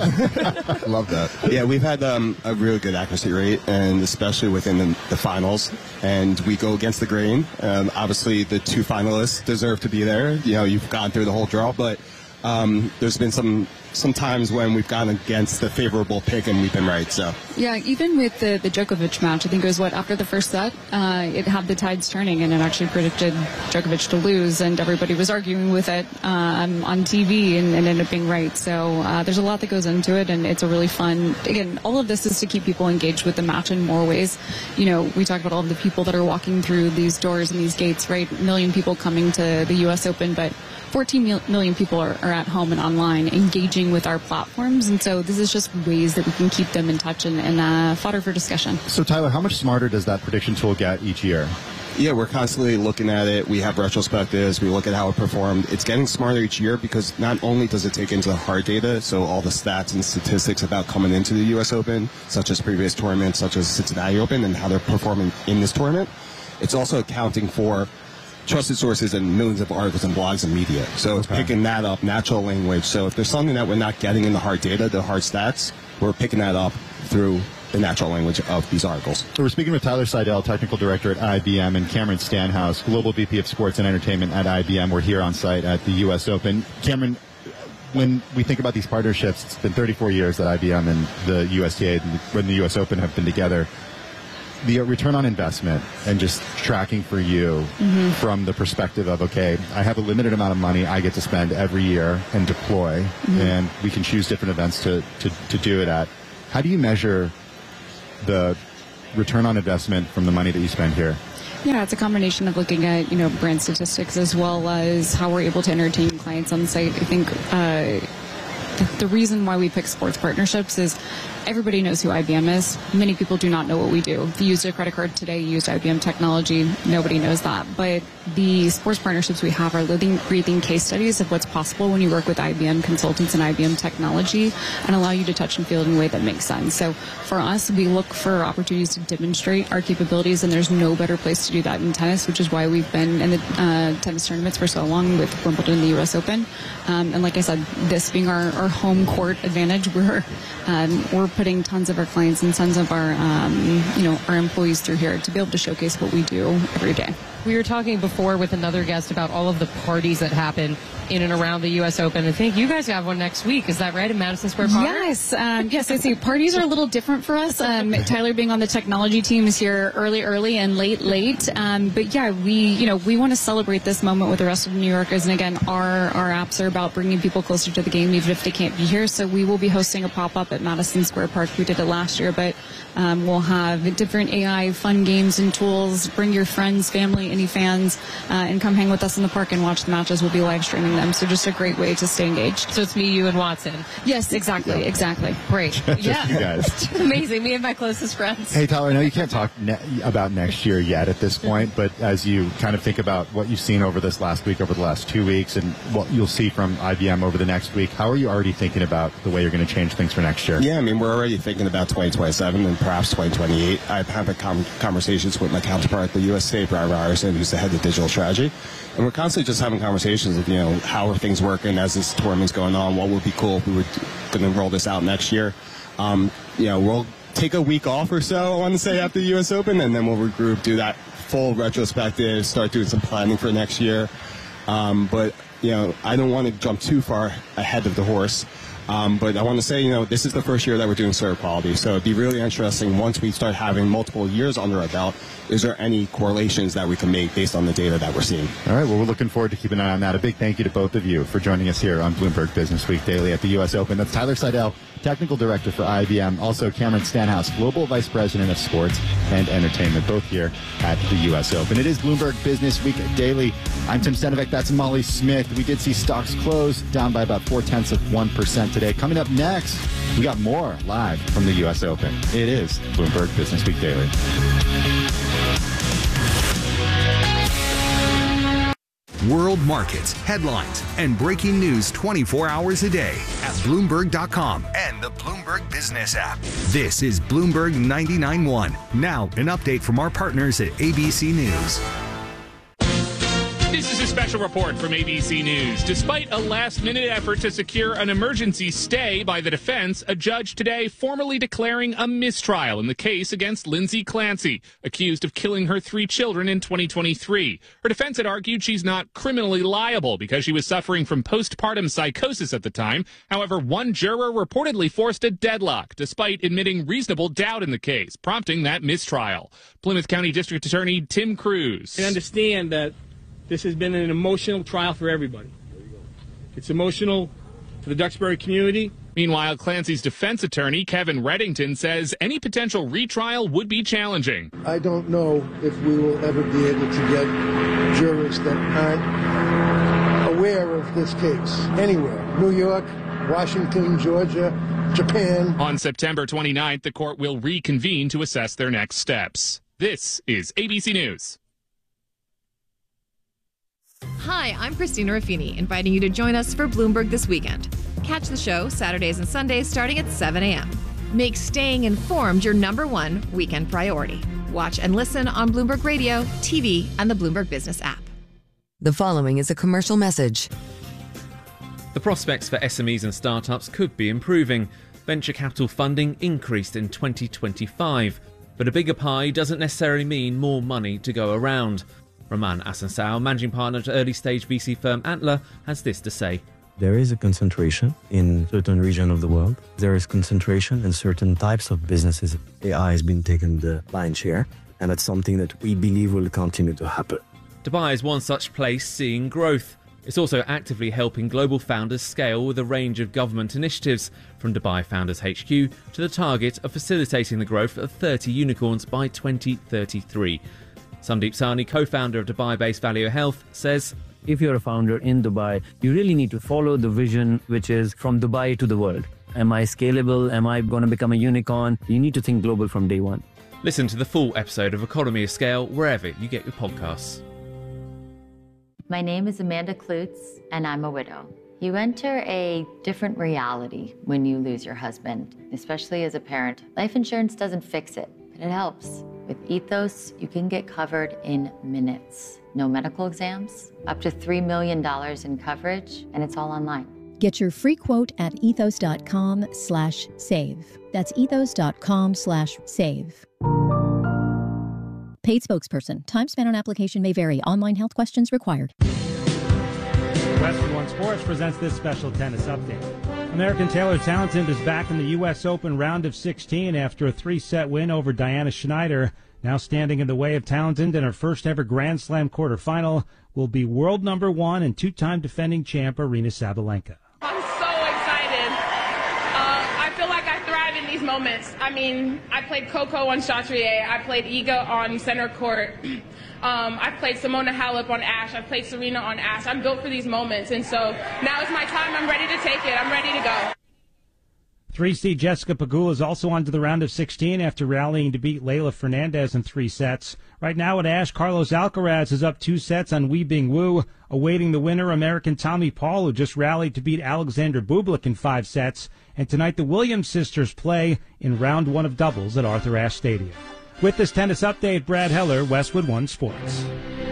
love that. Yeah, we've had um, a really good accuracy rate. And especially within the, the finals, and we go against the grain. Um, obviously, the two finalists deserve to be there. You know, you've gone through the whole draw, but um, there's been some some times when we've gone against the favorable pick and we've been right. So yeah, even with the the Djokovic match, I think it was what after the first set, uh, it had the tides turning, and it actually predicted Djokovic to lose, and everybody was arguing with it um, on T V, and, and ended up being right. So uh, there's a lot that goes into it, and it's a really fun. Again, all of this is to keep people engaged with the match in more ways. You know, we talked about all of the people that are walking through these doors and these gates, right? A million people coming to the U S Open, but fourteen million people are, are at home and online engaging with our platforms, and so this is just ways that we can keep them in touch and, and uh, fodder for discussion. So Tyler, how much smarter does that prediction tool get each year? Yeah, we're constantly looking at it. We have retrospectives. We look at how it performed. It's getting smarter each year because not only does it take into the hard data, so all the stats and statistics about coming into the U S Open, such as previous tournaments, such as Cincinnati Open, and how they're performing in this tournament, it's also accounting for trusted sources and millions of articles and blogs and media. So it's okay. Picking that up, natural language. So if there's something that we're not getting in the hard data, the hard stats, we're picking that up through the natural language of these articles. So we're speaking with Tyler Seidel, Technical Director at I B M, and Cameron Stanhouse, Global V P of Sports and Entertainment at I B M. We're here on site at the U S Open. Cameron, when we think about these partnerships, it's been thirty-four years that I B M and the U S T A and the U S Open have been together. The return on investment and just tracking for you mm-hmm. from the perspective of, okay, I have a limited amount of money I get to spend every year and deploy, mm-hmm. and we can choose different events to, to, to do it at. How do you measure the return on investment from the money that you spend here? Yeah, it's a combination of looking at, you know, brand statistics as well as how we're able to entertain clients on site. I think uh, the, the reason why we pick sports partnerships is everybody knows who I B M is. Many people do not know what we do. If you used a credit card today, you used I B M technology, nobody knows that. But the sports partnerships we have are living, breathing case studies of what's possible when you work with I B M consultants and I B M technology and allow you to touch and feel in a way that makes sense. So for us, we look for opportunities to demonstrate our capabilities, and there's no better place to do that in tennis, which is why we've been in the uh, tennis tournaments for so long with Wimbledon and the U S Open. Um, and like I said, this being our, our home court advantage, we're um, we're putting tons of our clients and tons of our, um, you know, our employees through here to be able to showcase what we do every day. We were talking before with another guest about all of the parties that happen in and around the U S Open. I think you guys have one next week. Is that right, in Madison Square Park? Yes. Um, yes, I see. Parties are a little different for us. Um, Tyler being on the technology team is here early, early and late, late. Um, but yeah, we, you know, we want to celebrate this moment with the rest of New Yorkers. And again, our, our apps are about bringing people closer to the game, even if they can't be here. So we will be hosting a pop-up at Madison Square Park. We did it last year, but um, we'll have different A I fun games and tools. Bring your friends, family, any fans, uh, and come hang with us in the park and watch the matches. We'll be live streaming them. So just a great way to stay engaged. So it's me, you, and Watson. Yes, exactly, yeah. exactly. Great. Just yeah. you guys. Amazing. Me and my closest friends. Hey, Tyler, I know you can't talk ne- about next year yet at this point, but as you kind of think about what you've seen over this last week, over the last two weeks, and what you'll see from I B M over the next week, how are you already thinking about the way you're going to change things for next year? Yeah, I mean, we're already thinking about twenty twenty-seven and perhaps twenty twenty-eight. I've had com- conversations with my counterpart at the U S T A, Brian Ryerson, who's the head of digital strategy. And we're constantly just having conversations of, you know, how are things working as this tournament's going on? What would be cool if we were going to roll this out next year? Um, you know, we'll take a week off or so, I want to say, after the U S Open, and then we'll regroup, do that full retrospective, start doing some planning for next year. Um, but, you know, I don't want to jump too far ahead of the horse. Um, but I want to say, you know, this is the first year that we're doing serve quality. So it'd be really interesting once we start having multiple years under our belt, is there any correlations that we can make based on the data that we're seeing? All right, well, we're looking forward to keeping an eye on that. A big thank you to both of you for joining us here on Bloomberg Business Week Daily at the U S Open. That's Tyler Seidel, Technical Director for I B M. Also, Cameron Stanhouse, Global Vice President of Sports and Entertainment, both here at the U S Open. It is Bloomberg Business Week Daily. I'm Tim Stenovic. That's Molly Smith. We did see stocks close down by about four-tenths of one percent today. Coming up next, we got more live from the U S Open. It is Bloomberg Business Week Daily. World markets, headlines, and breaking news twenty-four hours a day at Bloomberg dot com and the Bloomberg Business app. This is Bloomberg ninety-nine point one. Now, an update from our partners at A B C News. This is a special report from A B C News. Despite a last-minute effort to secure an emergency stay by the defense, a judge today formally declaring a mistrial in the case against Lindsay Clancy, accused of killing her three children in twenty twenty-three. Her defense had argued she's not criminally liable because she was suffering from postpartum psychosis at the time. However, one juror reportedly forced a deadlock, despite admitting reasonable doubt in the case, prompting that mistrial. Plymouth County District Attorney Tim Cruz. I understand that this has been an emotional trial for everybody. It's emotional for the Duxbury community. Meanwhile, Clancy's defense attorney, Kevin Reddington, says any potential retrial would be challenging. I don't know if we will ever be able to get jurors that aren't aware of this case anywhere. New York, Washington, Georgia, Japan. On September twenty-ninth, the court will reconvene to assess their next steps. This is A B C News. Hi, I'm Christina Ruffini, inviting you to join us for Bloomberg This Weekend. Catch the show Saturdays and Sundays starting at seven a.m. Make staying informed your number one weekend priority. Watch and listen on Bloomberg Radio, T V, and the Bloomberg Business app. The following is a commercial message. The prospects for S M Es and startups could be improving. venture capital funding increased in twenty twenty-five, but a bigger pie doesn't necessarily mean more money to go around. Roman Asansao, managing partner at early-stage V C firm Antler, has this to say. There is a concentration in certain regions of the world. There is concentration in certain types of businesses. A I has been taking the lion's share, and that's something that we believe will continue to happen. Dubai is one such place seeing growth. It's also actively helping global founders scale with a range of government initiatives, from Dubai Founders H Q to the target of facilitating the growth of thirty unicorns by twenty thirty-three. Sandeep Sahni, co-founder of Dubai-based Value Health, says, if you're a founder in Dubai, you really need to follow the vision, which is from Dubai to the world. Am I scalable? Am I going to become a unicorn? You need to think global from day one. Listen to the full episode of Economy of Scale wherever you get your podcasts. My name is Amanda Klutz, and I'm a widow. You enter a different reality when you lose your husband, especially as a parent. Life insurance doesn't fix it, but it helps. With Ethos, you can get covered in minutes. No medical exams, up to three million dollars in coverage, and it's all online. Get your free quote at ethos.com slash save. That's ethos.com slash save. Paid spokesperson. Time spent on application may vary. Online health questions required. Westwood One Sports presents this special tennis update. American Taylor Townsend is back in the U S Open round of sixteen after a three-set win over Diana Schneider. Now standing in the way of Townsend in her first-ever Grand Slam quarterfinal will be world number one and two-time defending champ Aryna Sabalenka. I'm so excited. Uh, I feel like I thrive in these moments. I mean, I played Coco on Chatrier. I played Iga on center court. Um, I played Simona Halep on Ash. I played Serena on Ash. I'm built for these moments, and so now is my time. I'm ready to take it. I'm ready to go. Three-seed Jessica Pegula is also on to the round of sixteen after rallying to beat Leylah Fernandez in three sets. Right now at Ash, Carlos Alcaraz is up two sets on Wei Bing Wu, awaiting the winner, American Tommy Paul, who just rallied to beat Alexander Bublik in five sets. And tonight the Williams sisters play in round one of doubles at Arthur Ashe Stadium. With this tennis update, Brad Heller, Westwood One Sports.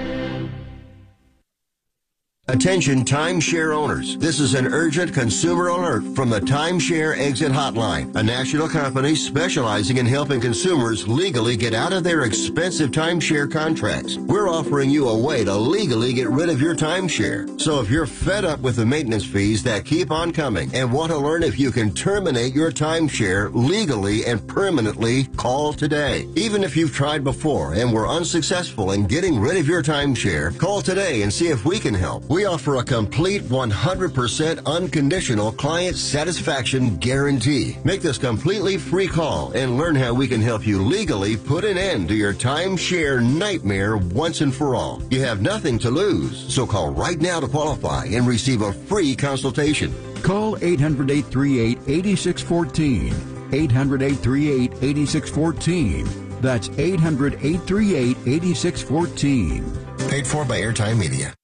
Attention timeshare owners. This is an urgent consumer alert from the Timeshare Exit Hotline, a national company specializing in helping consumers legally get out of their expensive timeshare contracts. We're offering you a way to legally get rid of your timeshare. So if you're fed up with the maintenance fees that keep on coming and want to learn if you can terminate your timeshare legally and permanently, call today. Even if you've tried before and were unsuccessful in getting rid of your timeshare, call today and see if we can help. We offer a complete one hundred percent unconditional client satisfaction guarantee. Make this completely free call and learn how we can help you legally put an end to your timeshare nightmare once and for all. You have nothing to lose, so call right now to qualify and receive a free consultation. Call eight hundred, eight three eight, eight six one four. eight hundred, eight three eight, eight six one four. That's eight hundred, eight three eight, eight six one four. Paid for by Airtime Media.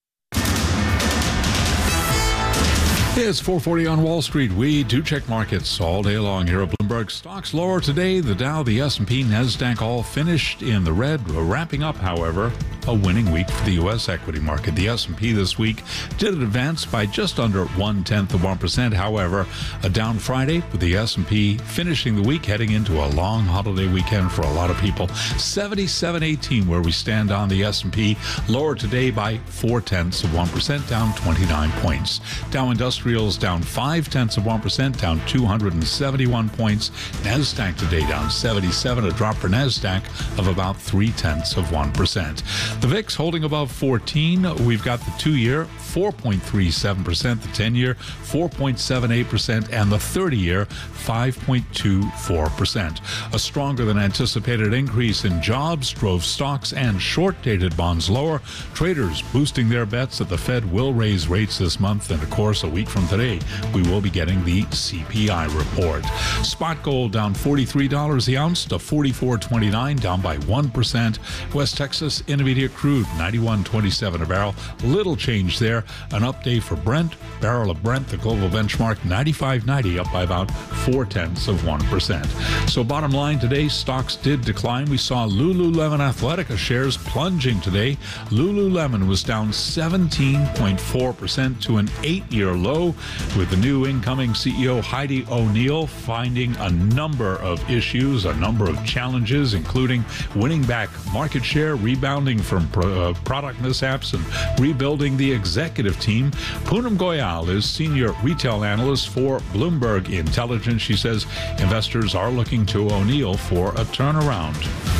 It's four forty on Wall Street. We do check markets all day long here at Bloomberg. Stocks lower today. The Dow, the S and P, NASDAQ all finished in the red. Wrapping up, however, a winning week for the U S equity market. The S and P this week did advance by just under one-tenth of one percent. However, a down Friday with the S and P finishing the week heading into a long holiday weekend for a lot of people. seventy-seven eighteen where we stand on the S and P. Lower today by four-tenths of one percent, down twenty-nine points. Dow Industrials down five-tenths of one percent, down two hundred seventy-one points. NASDAQ today down seventy-seven, a drop for NASDAQ of about three-tenths of one percent. The V I X holding above fourteen. We've got the two-year, four point three seven percent, the ten-year, four point seven eight percent, and the thirty-year, five point two four percent. A stronger than anticipated increase in jobs drove stocks and short-dated bonds lower. Traders boosting their bets that the Fed will raise rates this month, and of course, a week from today, we will be getting the C P I report. Spot gold down forty-three dollars the ounce to forty-four twenty-nine, down by one percent. West Texas Intermediate crude ninety-one twenty-seven a barrel. Little change there. An update for Brent. Barrel of Brent, the global benchmark, ninety-five ninety, up by about four-tenths of one percent. So bottom line today, stocks did decline. We saw Lululemon Athletica shares plunging today. Lululemon was down seventeen point four percent to an eight-year low. go with the new incoming C E O, Heidi O'Neill, finding a number of issues, a number of challenges, including winning back market share, rebounding from pro- uh, product mishaps, and rebuilding the executive team. Poonam Goyal is senior retail analyst for Bloomberg Intelligence. She says investors are looking to O'Neill for a turnaround.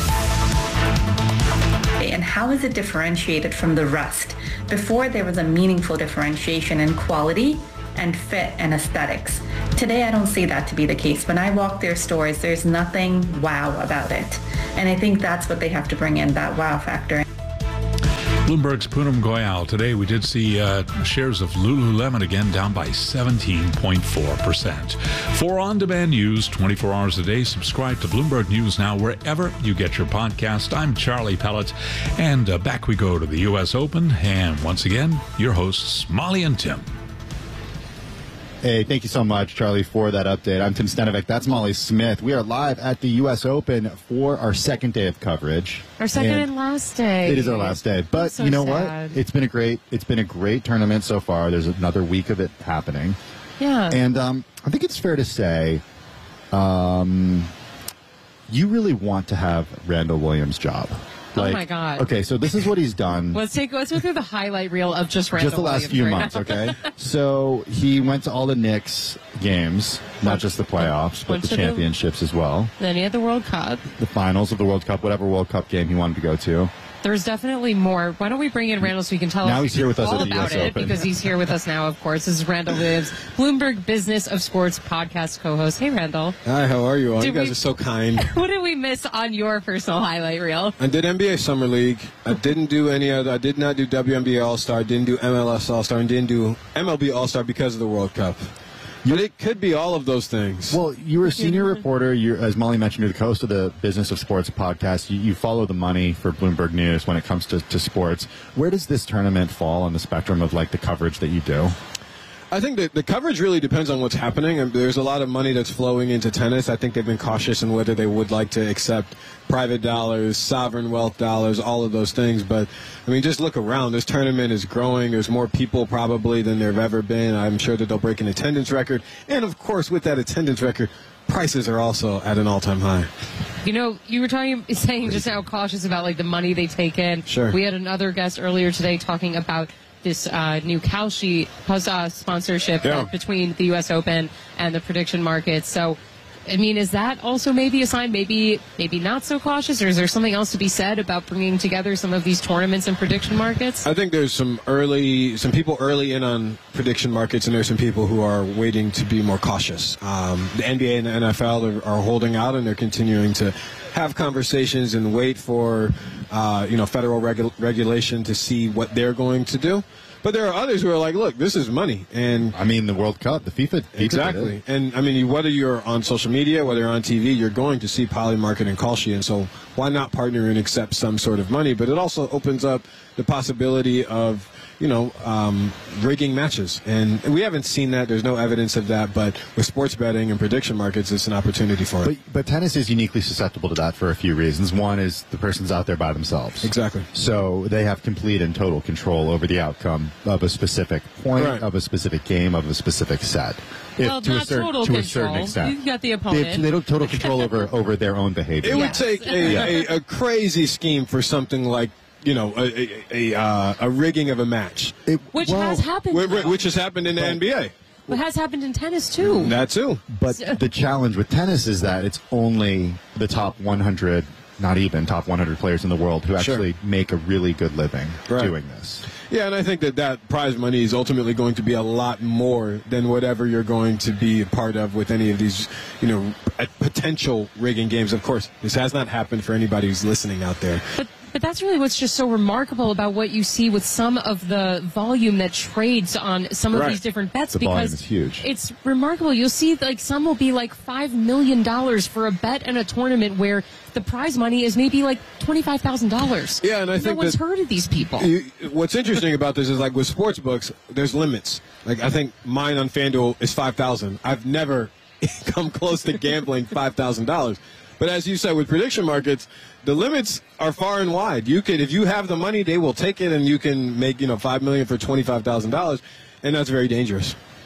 And how is it differentiated from the rest? Before, there was a meaningful differentiation in quality and fit and aesthetics. Today, I don't see that to be the case. When I walk their stores, there's nothing wow about it. And I think that's what they have to bring in, that wow factor. Bloomberg's Poonam Goyal. Today we did see uh, shares of Lululemon again down by seventeen point four percent. For on-demand news twenty-four hours a day, subscribe to Bloomberg News Now wherever you get your podcast. I'm Charlie Pellet, and uh, back we go to the U S Open. And once again, your hosts, Molly and Tim. Hey, thank you so much, Charlie, for that update. I'm Tim Stenovic. That's Molly Smith. We are live at the U S Open for our second day of coverage. Our second and, and last day. It is our last day. But so you know sad. what? It's been a great it's been a great tournament so far. There's another week of it happening. Yeah. And um, I think it's fair to say um, you really want to have Randall Williams' job. Like, oh my God. Okay, so this is what he's done. Let's take let's go through the highlight reel of just Randall Just the last Williams few right months, now. okay? So he went to all the Knicks games, not just the playoffs, but Went the to the- championships as well. Then he had the World Cup. The finals of the World Cup, whatever World Cup game he wanted to go to. There's definitely more. Why don't we bring in Randall so he can tell Now us he's here with us all at the U about S it, Open. because he's here with us now, of course. This is Randall Williams, Bloomberg Business of Sports podcast co-host. Hey, Randall. Hi, how are you all? Did You guys we- are so kind. What did we miss on your personal highlight reel? I did N B A Summer League. I didn't do any other. I did not do W N B A All-Star. Didn't do M L S All-Star. And didn't do M L B All-Star because of the World Cup. But it could be all of those things. Well, you were a senior reporter. You're, as Molly mentioned, you're the host of the Business of Sports podcast. You, you follow the money for Bloomberg News when it comes to, to sports. Where does this tournament fall on the spectrum of like the coverage that you do? I think that the coverage really depends on what's happening. And there's a lot of money that's flowing into tennis. I think they've been cautious in whether they would like to accept private dollars, sovereign wealth dollars, all of those things. But, I mean, just look around. This tournament is growing. There's more people probably than there have ever been. I'm sure that they'll break an attendance record. And, of course, with that attendance record, prices are also at an all-time high. You know, you were talking, saying just how cautious about like the money they take in. Sure. We had another guest earlier today talking about this uh, new Kalshi uh, sponsorship Yeah. between the U S Open and the prediction markets. So, I mean, is that also maybe a sign, maybe maybe not so cautious, or is there something else to be said about bringing together some of these tournaments and prediction markets? I think there's some early, some people early in on prediction markets, and there's some people who are waiting to be more cautious. Um, the N B A and the N F L are, are holding out, and they're continuing to have conversations and wait for, uh, you know, federal regu- regulation to see what they're going to do. But there are others who are like, look, this is money. And I mean, the World Cup, the FIFA. FIFA exactly. did it. And, I mean, whether you're on social media, whether you're on T V, you're going to see Polymarket and Kalshi. And so why not partner and accept some sort of money? But it also opens up the possibility of, you know, um, rigging matches. And we haven't seen that. There's no evidence of that. But with sports betting and prediction markets, it's an opportunity for it. But, but tennis is uniquely susceptible to that for a few reasons. One is the person's out there by themselves. Exactly. So they have complete and total control over the outcome of a specific point, Right. of a specific game, of a specific set. If- Well, to a not certain, total to a control. certain extent. You've got the They opponent. have, they have total control over, over their own behavior. It would take a, a, a crazy scheme for something like, you know, a a, a, uh, a rigging of a match. Which has happened. Wh- wh- Which has happened in the N B A. But has happened in tennis, too. That too. But the challenge with tennis is that it's only the top one hundred, not even top one hundred players in the world who Sure. actually make a really good living Right. doing this. Yeah, and I think that that prize money is ultimately going to be a lot more than whatever you're going to be a part of with any of these, you know, p- potential rigging games. Of course, this has not happened for anybody who's listening out there. But that's really what's just so remarkable about what you see with some of the volume that trades on some of Right. these different bets. The because volume is huge. It's remarkable. You'll see like some will be like five million dollars for a bet in a tournament where the prize money is maybe like twenty-five thousand dollars. Yeah, and I no think one's that- heard of these people. You, what's interesting about this is like with sports books, there's limits. Like I think mine on FanDuel is five thousand. I've never come close to gambling five thousand dollars. But as you said, with prediction markets, the limits are far and wide. You could, if you have the money, they will take it, and you can make, you know, five million for twenty-five thousand dollars, and that's very dangerous.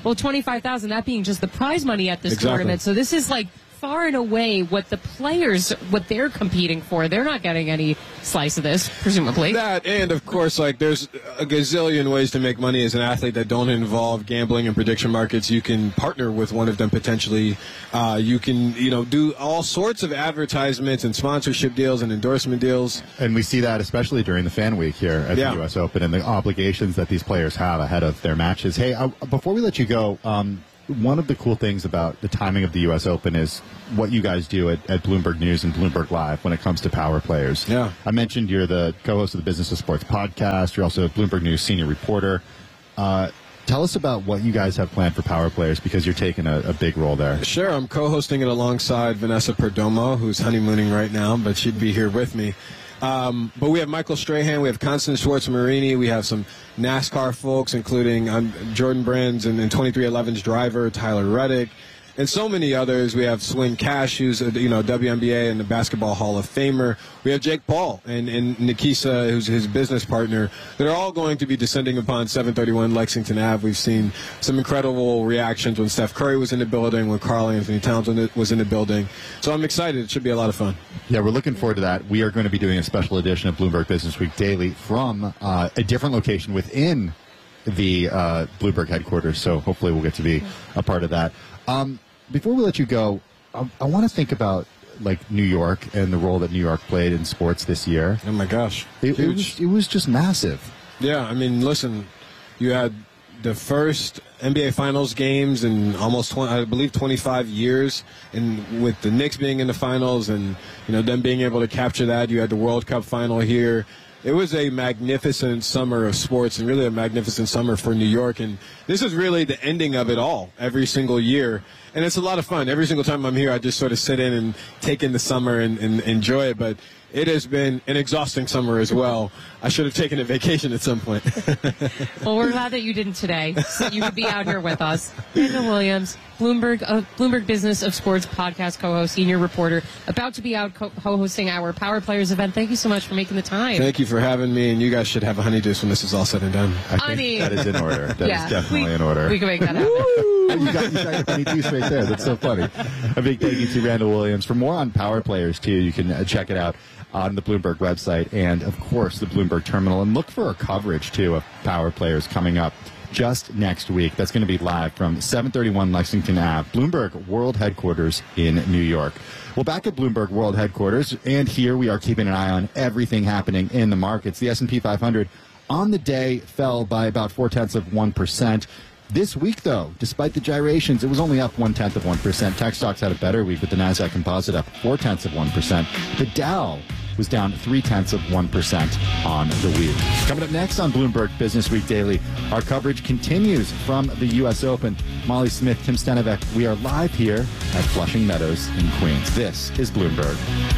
Well, twenty-five thousand dollars, that being just the prize money at this Exactly. tournament. So this is like far and away what the players, what they're competing for. They're not getting any slice of this, presumably. That, and of course, like there's a gazillion ways to make money as an athlete that don't involve gambling and prediction markets. You can partner with one of them potentially. Uh, you can, you know, do all sorts of advertisements and sponsorship deals and endorsement deals. And we see that especially during the fan week here at Yeah. the U S Open and the obligations that these players have ahead of their matches. Hey, uh, before we let you go, um, one of the cool things about the timing of the U S Open is what you guys do at, at Bloomberg News and Bloomberg Live when it comes to power players. Yeah. I mentioned you're the co-host of the Business of Sports podcast. You're also a Bloomberg News senior reporter. Uh, tell us about what you guys have planned for power players because you're taking a, a big role there. Sure, I'm co-hosting it alongside Vanessa Perdomo, who's honeymooning right now, but she'd be here with me. Um, but we have Michael Strahan, we have Constance Schwartz-Marini, we have some NASCAR folks, including um, Jordan Brands and, and twenty-three eleven's driver, Tyler Reddick, and so many others. We have Swin Cash, who's a you know W N B A and the Basketball Hall of Famer. We have Jake Paul and, and Nikisa, who's his business partner. They're all going to be descending upon seven thirty-one Lexington Avenue. We've seen some incredible reactions when Steph Curry was in the building, when Karl Anthony Towns was in the building. So I'm excited. It should be a lot of fun. Yeah, we're looking forward to that. We are going to be doing a special edition of Bloomberg Business Week Daily from uh, a different location within the uh, Bloomberg headquarters. So hopefully we'll get to be a part of that. Um, before we let you go, I, I want to think about like New York and the role that New York played in sports this year. Oh my gosh, it, it was it was just massive. Yeah, I mean, listen, you had the first N B A Finals games in almost twenty, I believe, twenty-five years, and with the Knicks being in the finals, and you know them being able to capture that, you had the World Cup final here. It was a magnificent summer of sports and really a magnificent summer for New York. And this is really the ending of it all every single year. And it's a lot of fun. Every single time I'm here, I just sort of sit in and take in the summer and, and enjoy it. But it has been an exhausting summer as well. I should have taken a vacation at some point. Well, we're glad that you didn't today, so you could be out here with us. Randall Williams, Bloomberg uh, Bloomberg Business of Sports podcast co-host, senior reporter, about to be out co- co-hosting our Power Players event. Thank you so much for making the time. Thank you for having me, and you guys should have a honeydew when this is all said and done. I think I mean, that is in order. That yeah, is definitely we, in order. We can make that happen. you got, you got your honeydews right there. That's so funny. A big thank you to Randall Williams. For more on Power Players, too, you can uh, check it out on the Bloomberg website and, of course, the Bloomberg Terminal. And look for our coverage, too, of Power Players coming up just next week. That's going to be live from seven thirty-one Lexington Avenue, Bloomberg World Headquarters in New York. Well, back at Bloomberg World Headquarters, and here we are keeping an eye on everything happening in the markets. The S and P five hundred on the day fell by about four-tenths of one percent. This week, though, despite the gyrations, it was only up one-tenth of one percent. Tech stocks had a better week with the NASDAQ Composite up four-tenths of one percent. The Dow was down three-tenths of one percent on the week. Coming up next on Bloomberg Business Week Daily, our coverage continues from the U S Open. Molly Smith, Tim Stenevec, we are live here at Flushing Meadows in Queens. This is Bloomberg.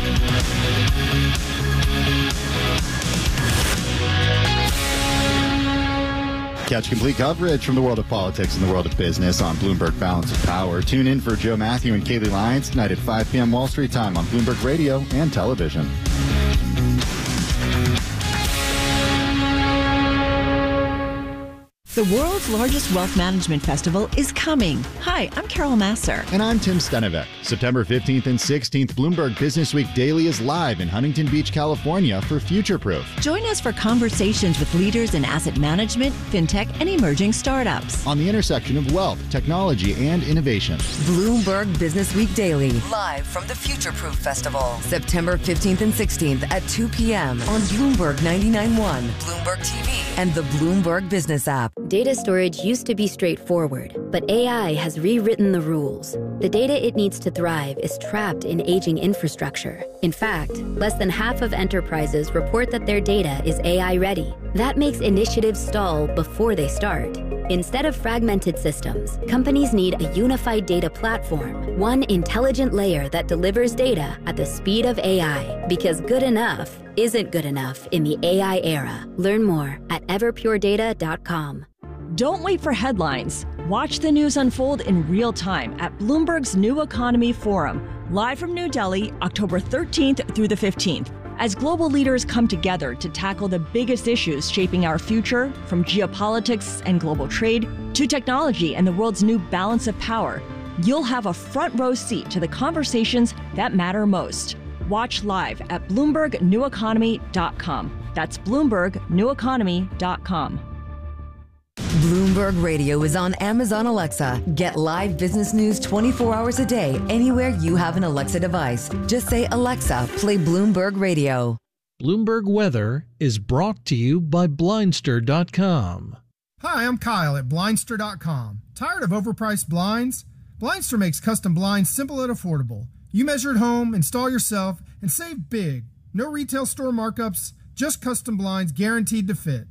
Catch complete coverage from the world of politics and the world of business on Bloomberg Balance of Power. Tune in for Joe Matthew and Kaylee Lyons tonight at five p.m. Wall Street time on Bloomberg Radio and television. The world's largest wealth management festival is coming. Hi, I'm Carol Masser. And I'm Tim Stenevec. September fifteenth and sixteenth, Bloomberg Business Week Daily is live in Huntington Beach, California for Future Proof. Join us for conversations with leaders in asset management, fintech, and emerging startups. On the intersection of wealth, technology, and innovation. Bloomberg Business Week Daily, live from the Future Proof Festival, September fifteenth and sixteenth at two p.m. on Bloomberg ninety-nine point one, Bloomberg T V, and the Bloomberg Business app. Data storage used to be straightforward, but A I has rewritten the rules. The data it needs to thrive is trapped in aging infrastructure. In fact, less than half of enterprises report that their data is A I ready. That makes initiatives stall before they start. Instead of fragmented systems, companies need a unified data platform, one intelligent layer that delivers data at the speed of A I, because good enough isn't good enough in the A I era. Learn more at everpure data dot com. Don't wait for headlines. Watch the news unfold in real time at Bloomberg's New Economy Forum, live from New Delhi, October thirteenth through the fifteenth. As global leaders come together to tackle the biggest issues shaping our future, from geopolitics and global trade to technology and the world's new balance of power, you'll have a front row seat to the conversations that matter most. Watch live at Bloomberg New Economy dot com. That's Bloomberg New Economy dot com. Bloomberg Radio is on Amazon Alexa. Get live business news twenty-four hours a day anywhere you have an Alexa device. Just say, Alexa, play Bloomberg Radio. Bloomberg Weather is brought to you by Blindster dot com. Hi, I'm Kyle at Blindster dot com. Tired of overpriced blinds? Blindster makes custom blinds simple and affordable. You measure at home, install yourself, and save big. No retail store markups, just custom blinds guaranteed to fit.